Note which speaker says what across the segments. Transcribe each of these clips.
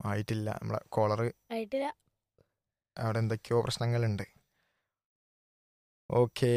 Speaker 1: ആയിട്ടില്ല. നമ്മളെ കോളർ
Speaker 2: ആയിട്ടില്ല.
Speaker 1: അവിടെ എന്തൊക്കെയോ പ്രശ്നങ്ങളുണ്ട്. ഓക്കെ.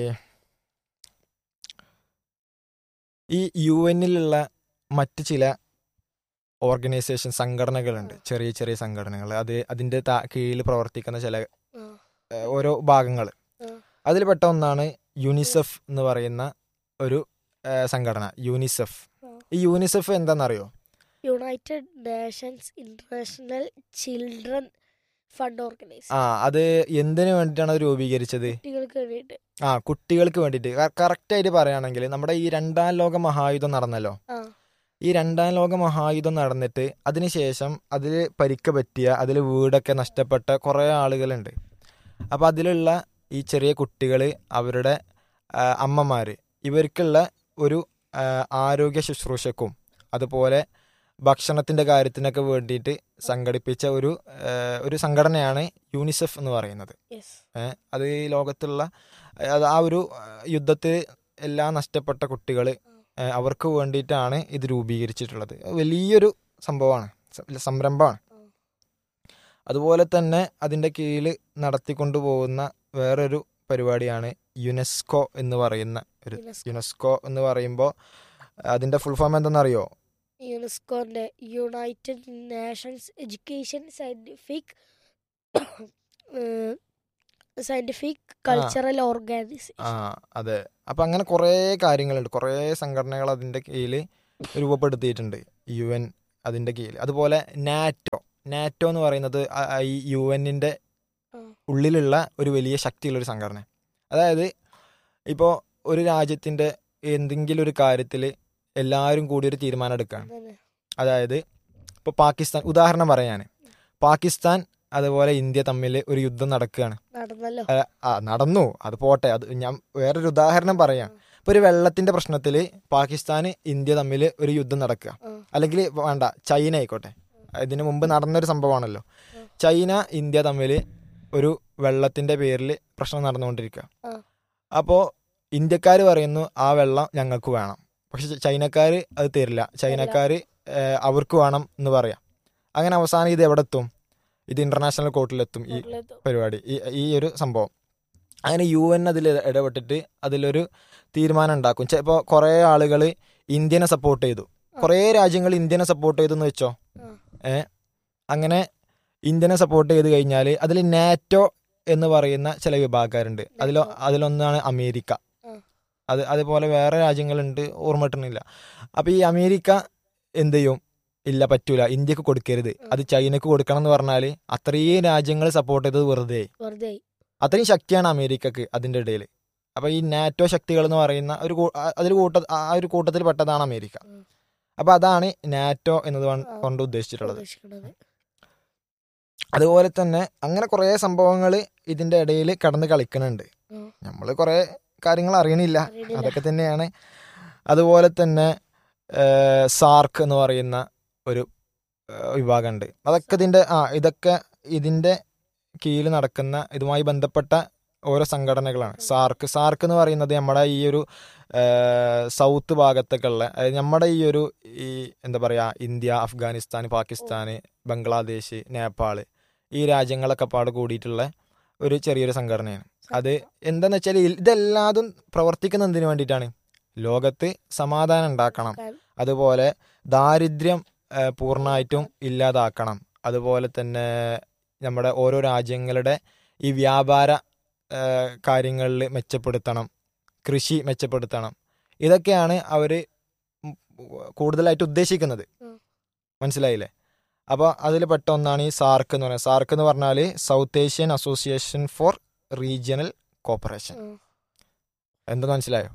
Speaker 1: ഈ യു എന്നിലുള്ള മറ്റ് ചില ഓർഗനൈസേഷൻ സംഘടനകളുണ്ട്, ചെറിയ ചെറിയ സംഘടനകൾ. അതിൻ്റെ കീഴിൽ പ്രവർത്തിക്കുന്ന ചില
Speaker 2: ആ,
Speaker 1: ഓരോ ഭാഗങ്ങൾ.
Speaker 2: ആ,
Speaker 1: അതിൽ പെട്ട ഒന്നാണ് യുനിസെഫ് എന്ന് പറയുന്ന ഒരു സംഘടന. യൂണിസെഫ്.
Speaker 2: ആ.
Speaker 1: ഈ യൂണിസെഫ് എന്താണെന്നറിയോ?
Speaker 2: United Nations international children fund organisation.
Speaker 1: അത് എന്തിനു വേണ്ടിയിട്ടാണ് അത് രൂപീകരിച്ചത്?
Speaker 2: കുട്ടികൾക്ക് വേണ്ടിയിട്ട്.
Speaker 1: കുട്ടികൾക്ക് വേണ്ടിയിട്ട്. കറക്റ്റായിട്ട് പറയുകയാണെങ്കിൽ നമ്മുടെ ഈ രണ്ടാം ലോക മഹായുദ്ധം നടന്നല്ലോ.
Speaker 2: ആ,
Speaker 1: ഈ രണ്ടാം ലോക മഹായുദ്ധം നടന്നിട്ട് അതിനുശേഷം അതിൽ പരിക്ക് പറ്റിയ, അതിൽ വീടൊക്കെ നഷ്ടപ്പെട്ട കുറേ ആളുകളുണ്ട്. അപ്പോൾ അതിലുള്ള ഈ ചെറിയ കുട്ടികൾ, അവരുടെ അമ്മമാർ, ഇവർക്കുള്ള ഒരു ആരോഗ്യ ശുശ്രൂഷക്കും അതുപോലെ ഭക്ഷണത്തിൻ്റെ കാര്യത്തിനൊക്കെ വേണ്ടിയിട്ട് സംഘടിപ്പിച്ച ഒരു സംഘടനയാണ് യൂണിസെഫ് എന്ന് പറയുന്നത്.
Speaker 2: യെസ്.
Speaker 1: അത് ഈ ലോകത്തുള്ള ആ ഒരു യുദ്ധത്തിൽ എല്ലാം നഷ്ടപ്പെട്ട കുട്ടികൾ, അവർക്ക് വേണ്ടിയിട്ടാണ് ഇത് രൂപീകരിച്ചിട്ടുള്ളത്. വലിയൊരു സംഭവമാണ്, സംരംഭമാണ്. അതുപോലെ തന്നെ അതിൻ്റെ കീഴിൽ നടത്തിക്കൊണ്ടു പോകുന്ന വേറൊരു പരിപാടിയാണ് യുനെസ്കോ എന്ന് പറയുന്ന യുനെസ്കോ എന്ന് പറയുമ്പോൾ അതിൻ്റെ ഫുൾ ഫോം എന്തെന്നറിയോ?
Speaker 2: യുനെസ്കോന്റെ United Nations education scientific cultural organisation.
Speaker 1: അതെ. അപ്പം അങ്ങനെ കുറേ കാര്യങ്ങളുണ്ട്, കുറേ സംഘടനകൾ അതിൻ്റെ കീഴിൽ രൂപപ്പെടുത്തിയിട്ടുണ്ട്, UN അതിൻ്റെ കീഴിൽ. അതുപോലെ നാറ്റോ എന്ന് പറയുന്നത് ഈ UN-ന്റെ ഉള്ളിലുള്ള ഒരു വലിയ ശക്തിയുള്ളൊരു സംഘടന. അതായത് ഇപ്പോൾ ഒരു രാജ്യത്തിൻ്റെ എന്തെങ്കിലും ഒരു കാര്യത്തിൽ എല്ലാവരും കൂടി ഒരു തീരുമാനം എടുക്കുകയാണ്. അതായത് ഇപ്പോൾ പാകിസ്ഥാൻ, ഉദാഹരണം പറയാൻ, പാകിസ്ഥാൻ അതുപോലെ ഇന്ത്യ തമ്മിൽ ഒരു യുദ്ധം നടക്കുകയാണ്. നടന്നു, അത് പോട്ടെ, അത് ഞാൻ വേറൊരു ഉദാഹരണം പറയാം. ഇപ്പോൾ ഒരു വെള്ളത്തിൻ്റെ പ്രശ്നത്തിൽ പാകിസ്ഥാന് ഇന്ത്യ തമ്മിൽ ഒരു യുദ്ധം നടക്കുക, അല്ലെങ്കിൽ വേണ്ട ചൈന ആയിക്കോട്ടെ, ഇതിനു മുമ്പ് നടന്നൊരു സംഭവമാണല്ലോ. ചൈന ഇന്ത്യ തമ്മിൽ ഒരു വെള്ളത്തിൻ്റെ പേരിൽ പ്രശ്നം നടന്നുകൊണ്ടിരിക്കുക. അപ്പോൾ ഇന്ത്യക്കാർ പറയുന്നു ആ വെള്ളം ഞങ്ങൾക്ക് വേണം, പക്ഷെ ചൈനക്കാർ അത് തരില്ല. ചൈനക്കാർ അവർക്ക് വേണം എന്ന് പറയാം. അങ്ങനെ അവസാനം ഇത് എവിടെ എത്തും? ഇത് ഇന്റർനാഷണൽ കോർട്ടിലെത്തും ഈ പരിപാടി, ഈ ഒരു സംഭവം. അങ്ങനെ UN അതിൽ ഇടപെട്ടിട്ട് അതിലൊരു തീരുമാനം ഉണ്ടാക്കും. ഇപ്പോൾ കുറേ ആളുകൾ ഇന്ത്യനെ സപ്പോർട്ട് ചെയ്തു, കുറേ രാജ്യങ്ങൾ ഇന്ത്യനെ സപ്പോർട്ട് ചെയ്തു എന്ന് വെച്ചോ. അങ്ങനെ ഇന്ത്യനെ സപ്പോർട്ട് ചെയ്ത് കഴിഞ്ഞാൽ അതിൽ നാറ്റോ എന്ന് പറയുന്ന ചില വിഭാഗക്കാരുണ്ട്. അതിലൊന്നാണ് അമേരിക്ക. അതുപോലെ വേറെ രാജ്യങ്ങളുണ്ട്, ഓർമ്മ കിട്ടണില്ല. അപ്പോൾ ഈ അമേരിക്ക എന്ത് ചെയ്യും? ഇല്ല, പറ്റൂല, ഇന്ത്യക്ക് കൊടുക്കരുത്, അത് ചൈനക്ക് കൊടുക്കണം എന്ന് പറഞ്ഞാൽ അത്രയും രാജ്യങ്ങൾ സപ്പോർട്ട് ചെയ്തത് വെറുതെ. അത്രയും ശക്തിയാണ് അമേരിക്കക്ക് അതിൻ്റെ ഇടയിൽ. അപ്പോൾ ഈ നാറ്റോ ശക്തികൾ എന്ന് പറയുന്ന ആ ഒരു കൂട്ടത്തിൽ പെട്ടതാണ് അമേരിക്ക. അപ്പോൾ അതാണ് നാറ്റോ എന്നത് കൊണ്ട് ഉദ്ദേശിച്ചിട്ടുള്ളത്. അതുപോലെ തന്നെ അങ്ങനെ കുറേ സംഭവങ്ങൾ ഇതിൻ്റെ ഇടയിൽ കടന്ന് കളിക്കുന്നുണ്ട്. നമ്മൾ കുറേ കാര്യങ്ങൾ അറിയണില്ല, അതൊക്കെ തന്നെയാണ്. അതുപോലെ തന്നെ സാർക്ക് എന്ന് പറയുന്ന ഒരു വിഭാഗമുണ്ട്. അതൊക്കെ ഇതൊക്കെ ഇതിൻ്റെ കീഴിൽ നടക്കുന്ന, ഇതുമായി ബന്ധപ്പെട്ട ഓരോ സംഘടനകളാണ്. സാർക്ക് എന്ന് പറയുന്നത് നമ്മുടെ ഈ ഒരു സൗത്ത് ഭാഗത്തൊക്കെ ഉള്ള, നമ്മുടെ ഈ എന്താ പറയുക, ഇന്ത്യ, അഫ്ഗാനിസ്ഥാൻ, പാകിസ്ഥാൻ, ബംഗ്ലാദേശ്, നേപ്പാൾ, ഈ രാജ്യങ്ങളൊക്കെ പാട് കൂടിയിട്ടുള്ള ഒരു ചെറിയൊരു സംഘടനയാണ്. അത് എന്താന്ന് വെച്ചാൽ ഇതെല്ലാതും പ്രവർത്തിക്കുന്ന എന്തിനു വേണ്ടിയിട്ടാണ്? ലോകത്ത് സമാധാനം ഉണ്ടാക്കണം, അതുപോലെ ദാരിദ്ര്യം പൂർണ്ണമായിട്ടും ഇല്ലാതാക്കണം, അതുപോലെ തന്നെ നമ്മുടെ ഓരോ രാജ്യങ്ങളുടെ ഈ വ്യാപാര കാര്യങ്ങളിൽ മെച്ചപ്പെടുത്തണം, കൃഷി മെച്ചപ്പെടുത്തണം. ഇതൊക്കെയാണ് അവർ കൂടുതലായിട്ട് ഉദ്ദേശിക്കുന്നത്. മനസ്സിലായില്ലേ? അപ്പോൾ അതിൽ പെട്ട ഒന്നാണ് ഈ സാർക്ക് എന്ന് പറയുന്നത്. സാർക്ക് എന്ന് പറഞ്ഞാൽ south Asian association for regional corporation. എന്താ മനസ്സിലായോ?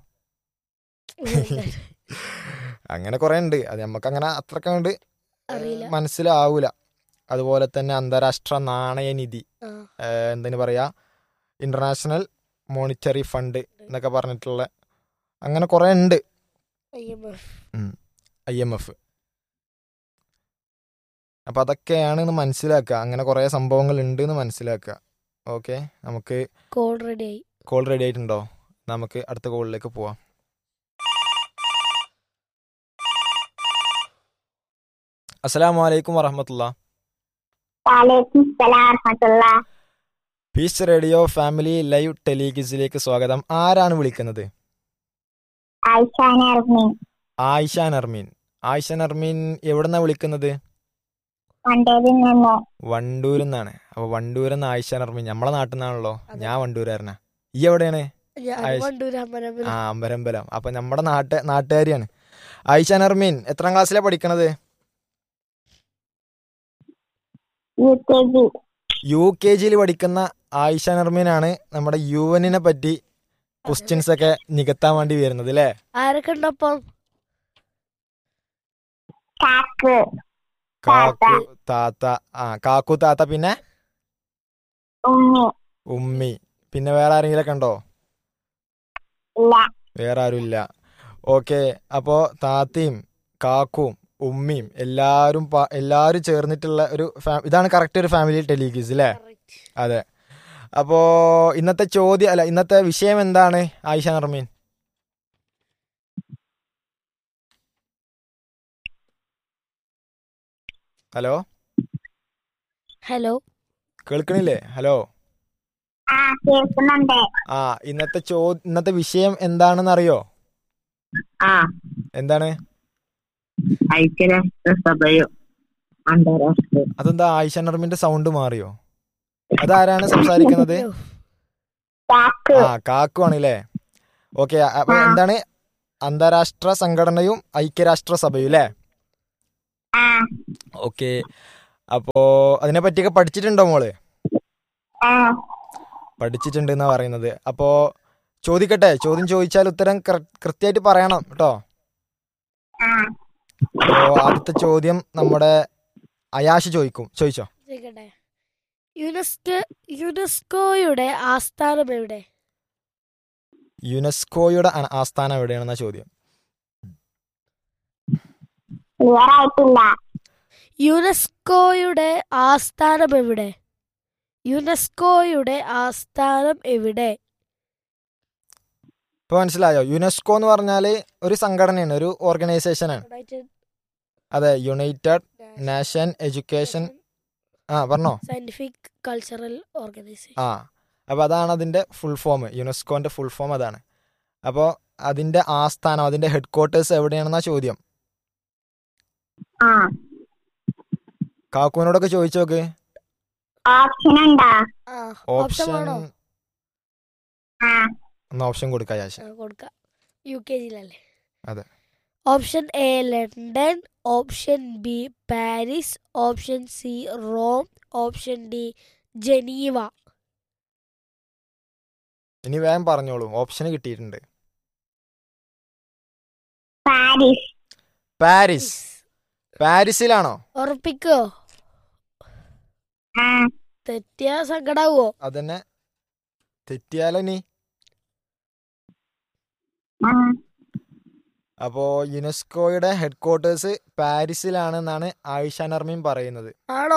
Speaker 1: അങ്ങനെ കുറേ ഉണ്ട്, അത് നമുക്കങ്ങനെ അത്രക്ക് കണ്ട് മനസ്സിലാവൂല. അതുപോലെ തന്നെ അന്താരാഷ്ട്ര നാണയനിധി, എന്തിനു പറയാ, ഇന്റർനാഷണൽ മോണിറ്ററി ഫണ്ട് എന്നൊക്കെ പറഞ്ഞിട്ടുള്ള അങ്ങനെ കുറേ ഉണ്ട്. IMF. അപ്പം അതൊക്കെയാണെന്ന് മനസ്സിലാക്കുക. അങ്ങനെ കുറേ സംഭവങ്ങൾ ഉണ്ട് എന്ന് മനസ്സിലാക്കുക. ഓക്കെ, നമുക്ക് കോൾ റെഡി ആയിട്ടുണ്ടോ? നമുക്ക് അടുത്ത കോളിലേക്ക് പോവാം. അസ്സലാമു അലൈക്കും വറഹ്മത്തുള്ളാഹി.
Speaker 3: വലൈക്കും സലാം വറഹ്മത്തുള്ള.
Speaker 1: പീസ് റേഡിയോ ഫാമിലി ലൈവ് ടെലിഗിസിലേക്ക് സ്വാഗതം. ആരാണ് വിളിക്കുന്നത്?
Speaker 3: ആയിഷ നർമീൻ
Speaker 1: ആയിഷ നർമീൻ. ആയിഷ നർമീൻ എവിടെന്നാ വിളിക്കുന്നത്?
Speaker 3: വണ്ടേരിൽ നിന്ന്.
Speaker 1: വണ്ടൂരിൽ നിന്നാണ്. അപ്പോൾ വണ്ടൂരിൽ നിന്ന് ആയിഷ നർമീൻ നമ്മളെ നാട്ടിൽ നിന്നാണല്ലോ.
Speaker 2: അതെ.
Speaker 1: ഞാൻ വണ്ടൂരാരനാ. ഈ എവിടെയാണ്?
Speaker 2: ഞാൻ
Speaker 1: ആയിഷ-
Speaker 2: വണ്ടൂർ അമ്പലം.
Speaker 1: ആ, അമ്പലമ്പലം. അപ്പൊ നമ്മുടെ നാട്ടുകാരിയാണ് ആയിഷ നർമീൻ. എത്രാം ക്ലാസ്സിലാണ് പഠിക്കണത്?
Speaker 3: UKG.
Speaker 1: UKG പഠിക്കുന്ന ആയിഷ നർമീനാണ് നമ്മുടെ യുവനിനെ പറ്റി ക്വസ്റ്റ്യൻസ് ഒക്കെ നികത്താൻ വേണ്ടി വരുന്നത് അല്ലേ?
Speaker 2: ആരൊക്കെ ഉണ്ടപ്പം?
Speaker 3: കാക്ക്
Speaker 1: കാക്കു താത്ത. കാക്കു താത്ത, പിന്നെ
Speaker 3: ഉമ്മി.
Speaker 1: ഉമ്മി. പിന്നെ വേറെ ആരെങ്കിലൊക്കെ ഉണ്ടോ?
Speaker 3: ഇല്ല.
Speaker 1: വേറെ ആരും ഇല്ല. ഓക്കെ. അപ്പോൾ താത്തയും കാക്കും ഉമ്മിയും എല്ലാവരും ചേർന്നിട്ടുള്ള ഒരു ഇതാണ് കറക്റ്റ് ഒരു ഫാമിലി ടെലിഗിസ് അല്ലേ? അതെ. അപ്പോൾ ഇന്നത്തെ വിഷയം എന്താണ് ആയിഷ നർമീൻ? ഹലോ,
Speaker 2: ഹലോ,
Speaker 1: കേൾക്കണില്ലേ? ഹലോ.
Speaker 3: കേൾക്കുന്നുണ്ട്.
Speaker 1: ഇന്നത്തെ വിഷയം എന്താണെന്ന് അറിയോ? എന്താണ്?
Speaker 3: ഐക്യരാഷ്ട്രസഭയോ അന്താരാഷ്ട്ര.
Speaker 1: അതെന്താ ആയിഷ നർമീന്റെ സൗണ്ട് മാറിയോ? അതാരാണ് സംസാരിക്കുന്നത്?
Speaker 3: കാക്ക്.
Speaker 1: കാക്കു ആണല്ലേ? ഓക്കെ. അപ്പൊ എന്താണ് അന്താരാഷ്ട്ര സംഘടനയും ഐക്യരാഷ്ട്ര സഭയും അല്ലേ? ഓക്കെ. അപ്പോ അതിനെ പറ്റിയൊക്കെ പഠിച്ചിട്ടുണ്ടോ മോള്? പഠിച്ചിട്ടുണ്ട് എന്നാ പറയുന്നത്. അപ്പോ ചോദിക്കട്ടെ? ചോദ്യം ചോദിച്ചാൽ ഉത്തരം കൃത്യമായിട്ട് പറയണം കേട്ടോ. അപ്പോ ആദ്യത്തെ ചോദ്യം നമ്മുടെ അയാഷ് ചോദിച്ചോ.
Speaker 2: ചോദിക്കട്ടെ. യുനെസ്കോയുടെ ആസ്ഥാനം എവിടെ?
Speaker 1: യുനെസ്കോയുടെ ആസ്ഥാനം എവിടെയാണെന്ന ചോദ്യം.
Speaker 3: ക്ലിയർ ആയിട്ടില്ല.
Speaker 2: യുനെസ്കോയുടെ ആസ്ഥാനം എവിടെ? യുനെസ്കോയുടെ ആസ്ഥാനം എവിടെ?
Speaker 1: ഇപ്പൊ മനസ്സിലായോ? യുനെസ്കോ എന്ന് പറഞ്ഞാല് ഒരു സംഘടനയാണ്, ഒരു ഓർഗനൈസേഷനാണ്. അതെ, യുണൈറ്റഡ് നേഷൻ എഡ്യൂക്കേഷൻ. പറഞ്ഞോ.
Speaker 2: Scientific cultural organisation.
Speaker 1: അപ്പൊ അതാണ് അതിന്റെ ഫുൾ ഫോം. യുനെസ്കോന്റെ ഫുൾ ഫോം അതാണ്. അപ്പോൾ അതിന്റെ ആസ്ഥാനം, അതിന്റെ ഹെഡ് ക്വാർട്ടേഴ്സ് എവിടെയാണെന്നാ ചോദ്യം. കാക്കുവിനോടൊക്കെ ചോദിച്ചു നോക്ക്.
Speaker 3: ഓപ്ഷൻ ഉണ്ടോ?
Speaker 2: ഓപ്ഷൻ വേണോ?
Speaker 1: ഒന്ന് ഓപ്ഷൻ കൊടുക്കാം യാശ.
Speaker 2: കൊടുക്കാം. UKG-ലല്ലേ?
Speaker 1: അതെ.
Speaker 2: Option A London, option B Paris, option C Rome, option D Geneva.
Speaker 1: ഇനി വേഗം പറഞ്ഞോളൂ, ഓപ്ഷൻ കിട്ടിയിട്ടുണ്ട്. പാരീസ്. പാരീസിലാണോ?
Speaker 2: ഉറപ്പിക്കോ? തെറ്റിയ സങ്കടാവോ?
Speaker 1: അതന്നെ, തെറ്റിയാലോ നീ. അപ്പോ യുനെസ്കോയുടെ ഹെഡ് ക്വാർട്ടേഴ്സ് പാരീസിലാണെന്നാണ് ആയിഷ നർമീൻ പറയുന്നത്.
Speaker 2: ആണോ?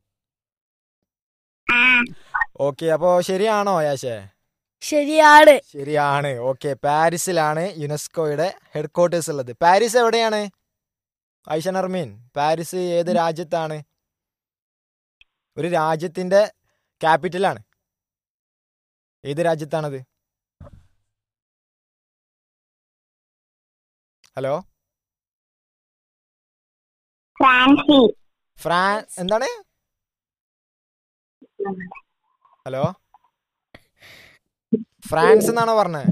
Speaker 1: ഓക്കെ. അപ്പോ ശരിയാണോ യാശേ?
Speaker 2: ശരിയാണ്.
Speaker 1: ഓക്കെ. പാരീസിലാണ് യുനെസ്കോയുടെ ഹെഡ് ക്വാർട്ടേഴ്സ് ഉള്ളത്. പാരീസ് എവിടെയാണ് ആയിഷ നർമീൻ? പാരീസ് ഏത് രാജ്യത്താണ്? ഒരു രാജ്യത്തിന്റെ ക്യാപിറ്റലാണ്. ഏത് രാജ്യത്താണത്? ഹലോ. എന്താണ്? ഹലോ, ഫ്രാൻസ് എന്നാണോ പറഞ്ഞത്?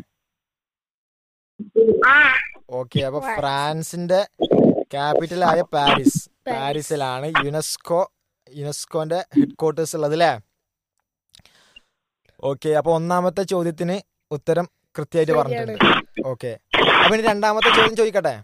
Speaker 1: ഓക്കെ. അപ്പൊ ഫ്രാൻസിന്റെ ക്യാപിറ്റലായ പാരീസിലാണ് യുനെസ്കോന്റെ ഹെഡ് ക്വാർട്ടേഴ്സ് ഉള്ളത് അല്ലേ? ഓക്കെ. അപ്പൊ ഒന്നാമത്തെ ചോദ്യത്തിന് ഉത്തരം കൃത്യമായിട്ട് പറഞ്ഞിട്ടുണ്ട്. ഓക്കെ. അപ്പൊ ഇനി രണ്ടാമത്തെ ചോദ്യം ചോദിക്കട്ടെ?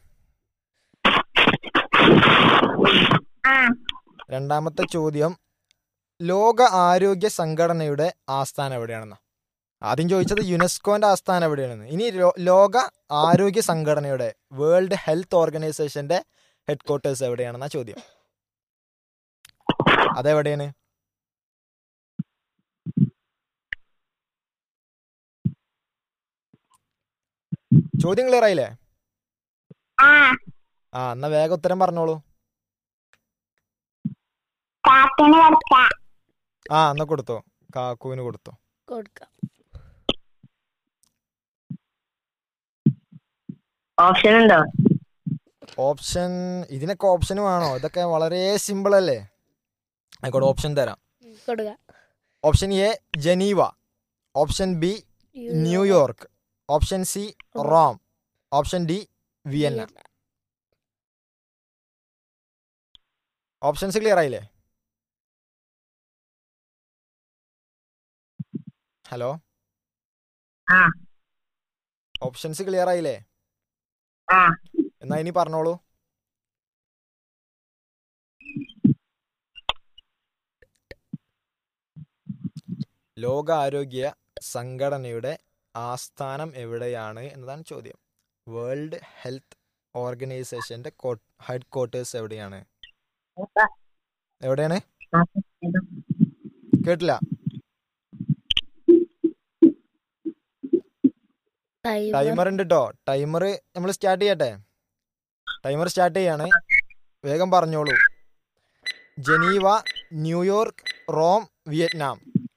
Speaker 1: രണ്ടാമത്തെ ചോദ്യം ലോക ആരോഗ്യ സംഘടനയുടെ ആസ്ഥാനം എവിടെയാണെന്ന്. ആദ്യം ചോദിച്ചത് യുനെസ്കോന്റെ ആസ്ഥാനം എവിടെയാണെന്ന്. ഇനി ലോക ആരോഗ്യ സംഘടനയുടെ, വേൾഡ് ഹെൽത്ത് ഓർഗനൈസേഷന്റെ ഹെഡ് ക്വാർട്ടേഴ്സ് എവിടെയാണെന്ന ചോദ്യം. അതെവിടെയാണ്? ചോദ്യം ക്ലിയർ ആയില്ലേ? എന്നാ വേഗം ഉത്തരം പറഞ്ഞോളൂ.
Speaker 3: കാക്കിന് കൊടുക്ക.
Speaker 1: ആ എന്നാ കൊടുത്തോ, കാക്കുവിന് കൊടുത്തോ.
Speaker 2: കൊടുക്കാം.
Speaker 3: ഓപ്ഷൻ ഉണ്ടോ?
Speaker 1: ഓപ്ഷൻ, ഇതിനൊക്കെ ഓപ്ഷൻ വേണോ? ഇതൊക്കെ വളരെ സിമ്പിൾ അല്ലേ. ആയിക്കോട്ടെ, ഓപ്ഷൻ തരാം.
Speaker 2: കൊടുക്കാം.
Speaker 1: Option A Geneva, option B New York, option C Rome, option D Vienna. Options clear ആയില്ലേ? ഹലോ,
Speaker 3: ആ.
Speaker 1: ഓപ്ഷൻസ് ക്ലിയർ ആയില്ലേ?
Speaker 3: ആ.
Speaker 1: എന്നാ ഇനി പറഞ്ഞോളൂ. ലോകാരോഗ്യ സംഘടനയുടെ ആസ്ഥാനം എവിടെയാണ് എന്നതാണ് ചോദ്യം. വേൾഡ് ഹെൽത്ത് ഓർഗനൈസേഷന്റെ ഹെഡ് ക്വാർട്ടേഴ്സ് എവിടെയാണ്? എവിടെയാണ്? കേട്ടില്ല. ടൈമർ ഉണ്ട് കേട്ടോ. ടൈമർ നമ്മൾ സ്റ്റാർട്ട് ചെയ്യട്ടെ. ടൈമർ സ്റ്റാർട്ട് ചെയ്യാണ്. വേഗം പറഞ്ഞോളൂ. Geneva, New York, Rome, Vietnam.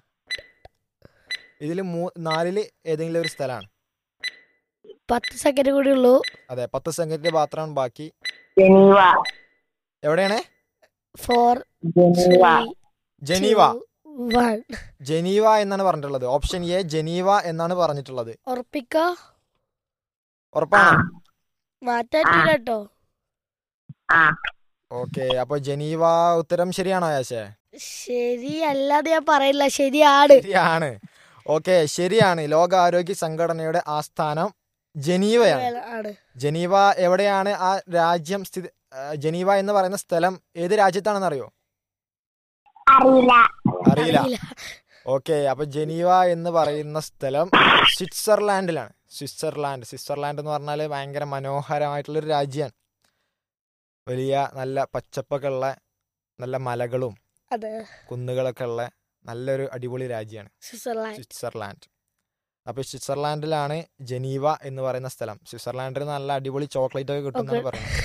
Speaker 1: ഇതിൽ നാലില് ഏതെങ്കിലും ഒരു സ്ഥലമാണ്.
Speaker 2: 10 സെക്കൻഡ് കൂടി ഉള്ളൂ.
Speaker 1: അതെ, 10 സെക്കൻഡ് മാത്രമാണ് ബാക്കി.
Speaker 3: ജനീവ.
Speaker 1: എവിടെയാണ്?
Speaker 2: 4
Speaker 3: ജനീവ.
Speaker 2: 3
Speaker 1: ജനീവ.
Speaker 2: 2 1.
Speaker 1: ജനീവ എന്നാണ് പറഞ്ഞിട്ടുള്ളത്. ഓപ്ഷൻ എ ജനീവ എന്നാണ് പറഞ്ഞിട്ടുള്ളത്.
Speaker 2: ഉറപ്പിക്കോ?
Speaker 1: ഉറപ്പാണോ?
Speaker 2: മാറ്റാറ്റില്ല കേട്ടോ.
Speaker 3: ആ.
Speaker 1: ഓക്കെ, അപ്പൊ ജനീവ ഉത്തരം ശരിയാണോ ആയാശേ?
Speaker 2: ശരിയല്ലാതെ ഞാൻ പറയില്ല, ശരിയാണ്.
Speaker 1: ശരിയാണ്. ഓക്കെ, ശരിയാണ്. ലോകാരോഗ്യ സംഘടനയുടെ ആസ്ഥാനം ജനീവയാണ്.
Speaker 2: ആണ്.
Speaker 1: ജനീവ എവിടെയാണ് ആ രാജ്യം സ്ഥിതി? ജനീവ എന്ന് പറയുന്ന സ്ഥലം ഏത് രാജ്യത്താണെന്ന് അറിയോ?
Speaker 3: അറിയില്ല.
Speaker 1: അറിയില്ല. ഓക്കെ, അപ്പൊ ജനീവ എന്ന് പറയുന്ന സ്ഥലം സ്വിറ്റ്സർലാൻഡിലാണ്. സ്വിറ്റ്സർലാൻഡ് എന്ന് പറഞ്ഞാൽ ഭയങ്കര മനോഹരമായിട്ടുള്ളൊരു രാജ്യമാണ്. വലിയ നല്ല പച്ചപ്പൊക്കെ ഉള്ള, നല്ല മലകളും
Speaker 2: അതെ,
Speaker 1: കുന്നുകളൊക്കെ ഉള്ള നല്ലൊരു അടിപൊളി രാജ്യമാണ് സ്വിറ്റ്സർലാൻഡ്. അപ്പോൾ സ്വിറ്റ്സർലാൻഡിലാണ് ജനീവ എന്ന് പറയുന്ന സ്ഥലം. സ്വിറ്റ്സർലാൻഡിൽ നല്ല അടിപൊളി ചോക്ലേറ്റ് ഒക്കെ കിട്ടും എന്നാണ് പറയുന്നത്.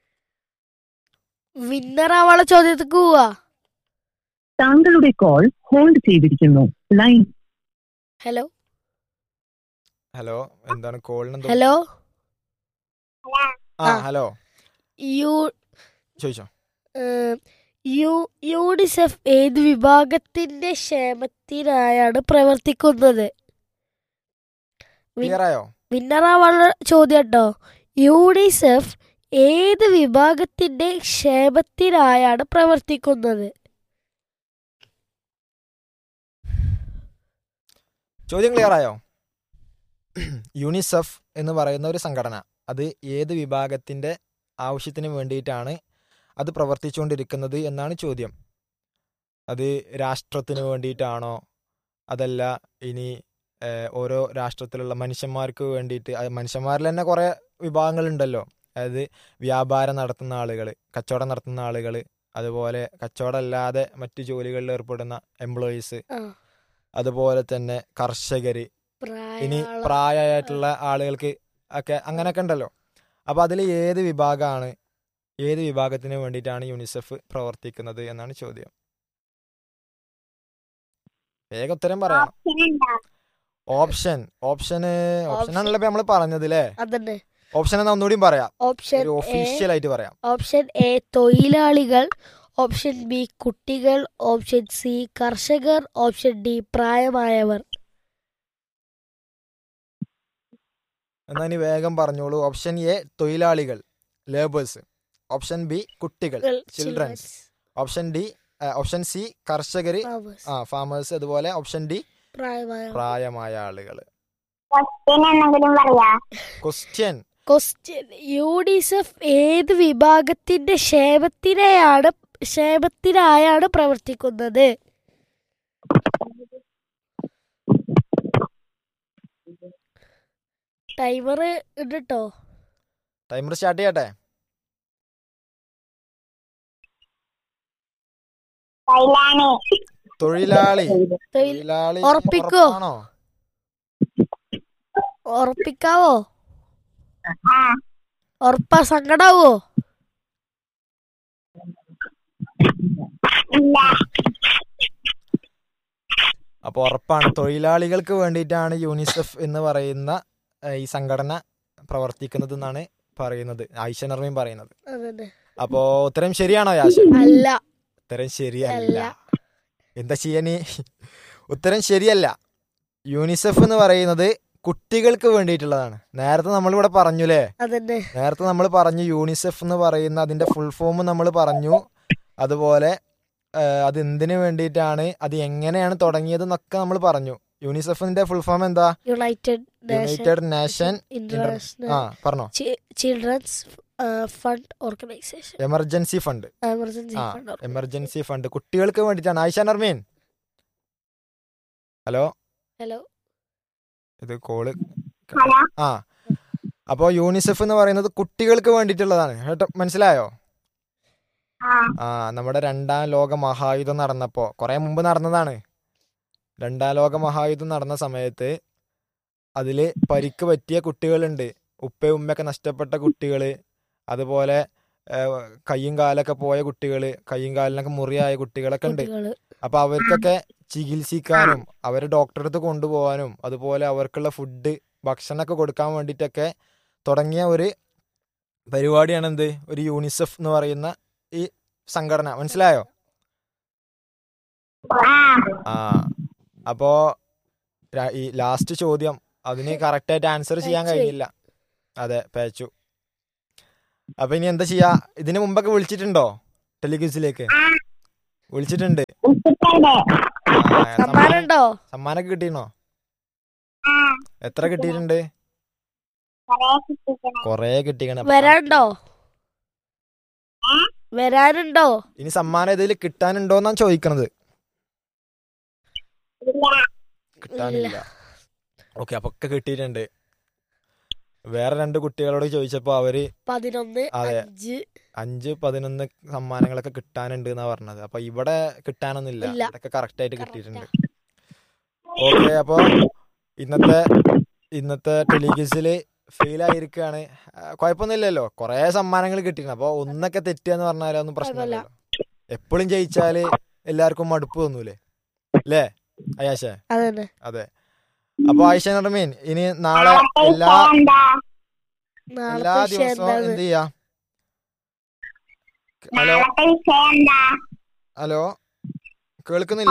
Speaker 2: വിന്നർ ആവാനുള്ള ചോദ്യത്തിക്ക് പോവാ.
Speaker 4: താങ്കളുടെ കോൾ ഹോൾഡ് ചെയ്തിരിക്കുന്നു. ലൈൻ.
Speaker 2: ഹലോ
Speaker 1: ഹലോ, എന്താണ് കോളിന്?
Speaker 2: ഹലോ.
Speaker 1: ആ ഹലോ, ചോദിച്ചോ.
Speaker 2: യൂണിസെഫ് ഏത് വിഭാഗത്തിന്റെ ക്ഷേമത്തിനായാണ് പ്രവർത്തിക്കുന്നത്?
Speaker 1: ക്ലിയർ ആയോ?
Speaker 2: വിന്നറാവാനുള്ള ചോദ്യം കേട്ടോ. യൂണിസെഫ് ഏത് വിഭാഗത്തിന്റെ ക്ഷേമത്തിനായാണ് പ്രവർത്തിക്കുന്നത്?
Speaker 1: ചോദ്യം ക്ലിയർ ആയോ? യൂണിസെഫ് എന്ന് പറയുന്ന ഒരു സംഘടന, അത് ഏത് വിഭാഗത്തിന്റെ ആവശ്യത്തിന് വേണ്ടിയിട്ടാണ് അത് പ്രവർത്തിച്ചുകൊണ്ടിരിക്കുന്നത് എന്നാണ് ചോദ്യം. അത് രാഷ്ട്രത്തിന് വേണ്ടിയിട്ടാണോ, അതല്ല ഇനി ഓരോ രാഷ്ട്രത്തിലുള്ള മനുഷ്യന്മാർക്ക് വേണ്ടിയിട്ട്? മനുഷ്യന്മാരിൽ തന്നെ കുറേ വിഭാഗങ്ങളുണ്ടല്ലോ. അതായത് വ്യാപാരം നടത്തുന്ന ആളുകൾ, കച്ചവടം നടത്തുന്ന ആളുകൾ, അതുപോലെ കച്ചവടമല്ലാതെ മറ്റു ജോലികളിൽ ഏർപ്പെടുന്ന എംപ്ലോയീസ്, അതുപോലെ തന്നെ കർഷകർ, ഇനി പ്രായമായിട്ടുള്ള ആളുകൾക്ക് ഒക്കെ അങ്ങനെയൊക്കെ ഉണ്ടല്ലോ. അപ്പോൾ അതിൽ ഏത് വിഭാഗമാണ്, ഏത് വിഭാഗത്തിന് വേണ്ടിയിട്ടാണ് യൂണിസെഫ് പ്രവർത്തിക്കുന്നത് എന്നാണ് ചോദ്യം. വേഗം ഉത്തരം പറയാം. ഓപ്ഷനാണല്ലോ നമ്മൾ പറഞ്ഞത് അല്ലേ? ഓപ്ഷൻ എന്നാ ഒന്നുകൂടി പറയാം, ഒഫീഷ്യൽ ആയിട്ട് പറയാം.
Speaker 2: ഓപ്ഷൻ എ തൊഴിലാളികൾ, ഓപ്ഷൻ ബി കുട്ടികൾ, ഓപ്ഷൻ സി കർഷകർ, ഓപ്ഷൻ ഡി പ്രായമായവർ.
Speaker 1: എന്നാ ഇനി വേഗം പറഞ്ഞോളൂ. ഓപ്ഷൻ എ തൊഴിലാളികൾ, ലേബേഴ്സ്. ഓപ്ഷൻ ബി കുട്ടികൾ, ചിൽഡ്രൻസ്. ഓപ്ഷൻ സി കർഷകർ, ഫാമേഴ്സ്. അതുപോലെ ഓപ്ഷൻ ഡി പ്രായമായ ആളുകൾ. ക്വസ്റ്റ്യൻ
Speaker 2: യൂണിസെഫ് ഏത് വിഭാഗത്തിന്റെ ക്ഷേമത്തിനായാണ് പ്രവർത്തിക്കുന്നത്? ടൈമർ ഉണ്ട് കേട്ടോ.
Speaker 1: ടൈമർ സ്റ്റാർട്ട് ചെയ്യട്ടെ. തൊഴിലാളി.
Speaker 2: ഉറപ്പിക്കോ? ഉറപ്പിക്കാവോ? ഉറപ്പാ? സങ്കടാവോ?
Speaker 3: ഇല്ല.
Speaker 1: അപ്പോൾ ഉറപ്പാണ് തൊഴിലാളികൾക്ക് വേണ്ടിയിട്ടാണ് യൂണിസെഫ് എന്ന് പറയുന്ന ഈ സംഘടന പ്രവർത്തിക്കുന്നത് എന്നാണ് പറയുന്നത്, ആയിഷ നർമീൻ പറയുന്നത്.
Speaker 2: അതന്നെ.
Speaker 1: അപ്പോ ഉത്തരം ശരിയാണോ യാഷ?
Speaker 2: അല്ല.
Speaker 1: ഉത്തരം ശരിയല്ല.
Speaker 2: അല്ല.
Speaker 1: എന്താ ചെയ്യാനി? ഉത്തരം ശരിയല്ല. യൂണിസെഫ് എന്ന് പറയുന്നത് കുട്ടികൾക്ക് വേണ്ടിയിട്ടുള്ളതാണ്. നേരത്തെ നമ്മളിവിടെ പറഞ്ഞുല്ലേ,
Speaker 2: അതന്നെ.
Speaker 1: നേരത്തെ നമ്മൾ പറഞ്ഞു യൂണിസെഫ് എന്ന് പറയുന്ന അതിന്റെ ഫുൾ ഫോം നമ്മൾ പറഞ്ഞു. അതുപോലെ അത് എന്തിനു വേണ്ടിയിട്ടാണ്, അത് എങ്ങനെയാണ് തുടങ്ങിയത് എന്നൊക്കെ നമ്മൾ പറഞ്ഞു. യൂണിസെഫിന്റെ ഫുൾ ഫോം എന്താ? യുണൈറ്റഡ് നേഷൻ
Speaker 2: ഇന്റർനാഷണൽ
Speaker 1: പറഞ്ഞോ,
Speaker 2: children's fund organisation.
Speaker 1: Emergency fund. Emergency fund കുട്ടികൾക്ക് വേണ്ടിയിട്ടാണ്. ആയിഷ നർമീൻ, ഹലോ. ഇത് കോള്.
Speaker 3: ഹലോ.
Speaker 1: അപ്പോ യൂണിസെഫ് എന്ന് പറയുന്നത് കുട്ടികൾക്ക് വേണ്ടിയിട്ടുള്ളതാണ് കേട്ടോ, മനസ്സിലായോ? നമ്മുടെ 2ാം ലോക മഹായുദ്ധം നടന്നപ്പോ, കുറെ മുമ്പ് നടന്നതാണ്. 2ാം ലോക മഹായുദ്ധം നടന്ന സമയത്ത് അതില് പരിക്ക് പറ്റിയ കുട്ടികളുണ്ട്, ഉപ്പയും ഉമ്മയൊക്കെ നഷ്ടപ്പെട്ട കുട്ടികള്, അതുപോലെ കയ്യും കാലൊക്കെ പോയ കുട്ടികള്, കയ്യും കാലിനൊക്കെ മുറിയായ കുട്ടികളൊക്കെ ഉണ്ട്. അപ്പൊ അവർക്കൊക്കെ ചികിത്സിക്കാനും അവരെ ഡോക്ടറെ അടുത്ത് കൊണ്ടുപോകാനും അതുപോലെ അവർക്കുള്ള ഫുഡ് ഭക്ഷണമൊക്കെ കൊടുക്കാൻ വേണ്ടിയിട്ടൊക്കെ തുടങ്ങിയ ഒരു പരിപാടിയാണ് എന്ത്, ഒരു യൂണിസെഫ് എന്ന് പറയുന്ന ഈ സംഘടന. മനസ്സിലായോ? അപ്പോ ഈ ലാസ്റ്റ് ചോദ്യം അതിന് കറക്റ്റായിട്ട് ആൻസർ ചെയ്യാൻ കഴിഞ്ഞില്ല. അതെ, പേച്ചു. അപ്പൊ ഇനി എന്താ ചെയ്യാ? ഇതിന് മുമ്പൊക്കെ വിളിച്ചിട്ടുണ്ടോ ടെലിഗ്യൂസിലേക്ക്? വിളിച്ചിട്ടുണ്ട്. സമ്മാനൊക്കെ കിട്ടിയിരുന്നോ? എത്ര കിട്ടിയിട്ടുണ്ട്? കൊറേ കിട്ടിക്കണം.
Speaker 2: വരാനുണ്ടോ?
Speaker 1: ഇനി സമ്മാനം ഇതിൽ കിട്ടാനുണ്ടോന്നാ ചോദിക്കണത്. കിട്ടാനില്ല. ഓക്കെ, അപ്പൊ ഒക്കെ കിട്ടിയിട്ടുണ്ട്. വേറെ 2 കുട്ടികളോട് ചോദിച്ചപ്പോ അവര്
Speaker 2: 11,
Speaker 1: 5, 11 സമ്മാനങ്ങളൊക്കെ കിട്ടാനുണ്ട് എന്നാ പറഞ്ഞത്. അപ്പൊ ഇവിടെ കിട്ടാനൊന്നുമില്ല, ഇതൊക്കെ കറക്റ്റ് ആയിട്ട് കിട്ടിയിട്ടുണ്ട്. ഓക്കെ, അപ്പൊ ഇന്നത്തെ ടെലിഗ്യൂസില് ഫെയിൽ ആയിരിക്കാണ്. കുഴപ്പമൊന്നുമില്ലല്ലോ, കുറെ സമ്മാനങ്ങൾ കിട്ടിയിരുന്നു. അപ്പൊ ഒന്നൊക്കെ തെറ്റിയെന്ന് പറഞ്ഞാലൊന്നും പ്രശ്നമില്ലല്ലോ. എപ്പോഴും ജയിച്ചാല് എല്ലാവർക്കും മടുപ്പ് തോന്നൂലേ, അല്ലേ അയാശ? അതെ. അപ്പൊ ആയിഷ നർമീൻ, ഇനി നാളെ എല്ലാ ദിവസവും എന്ത് ചെയ്യാ? ഹലോ, കേൾക്കുന്നില്ലേ?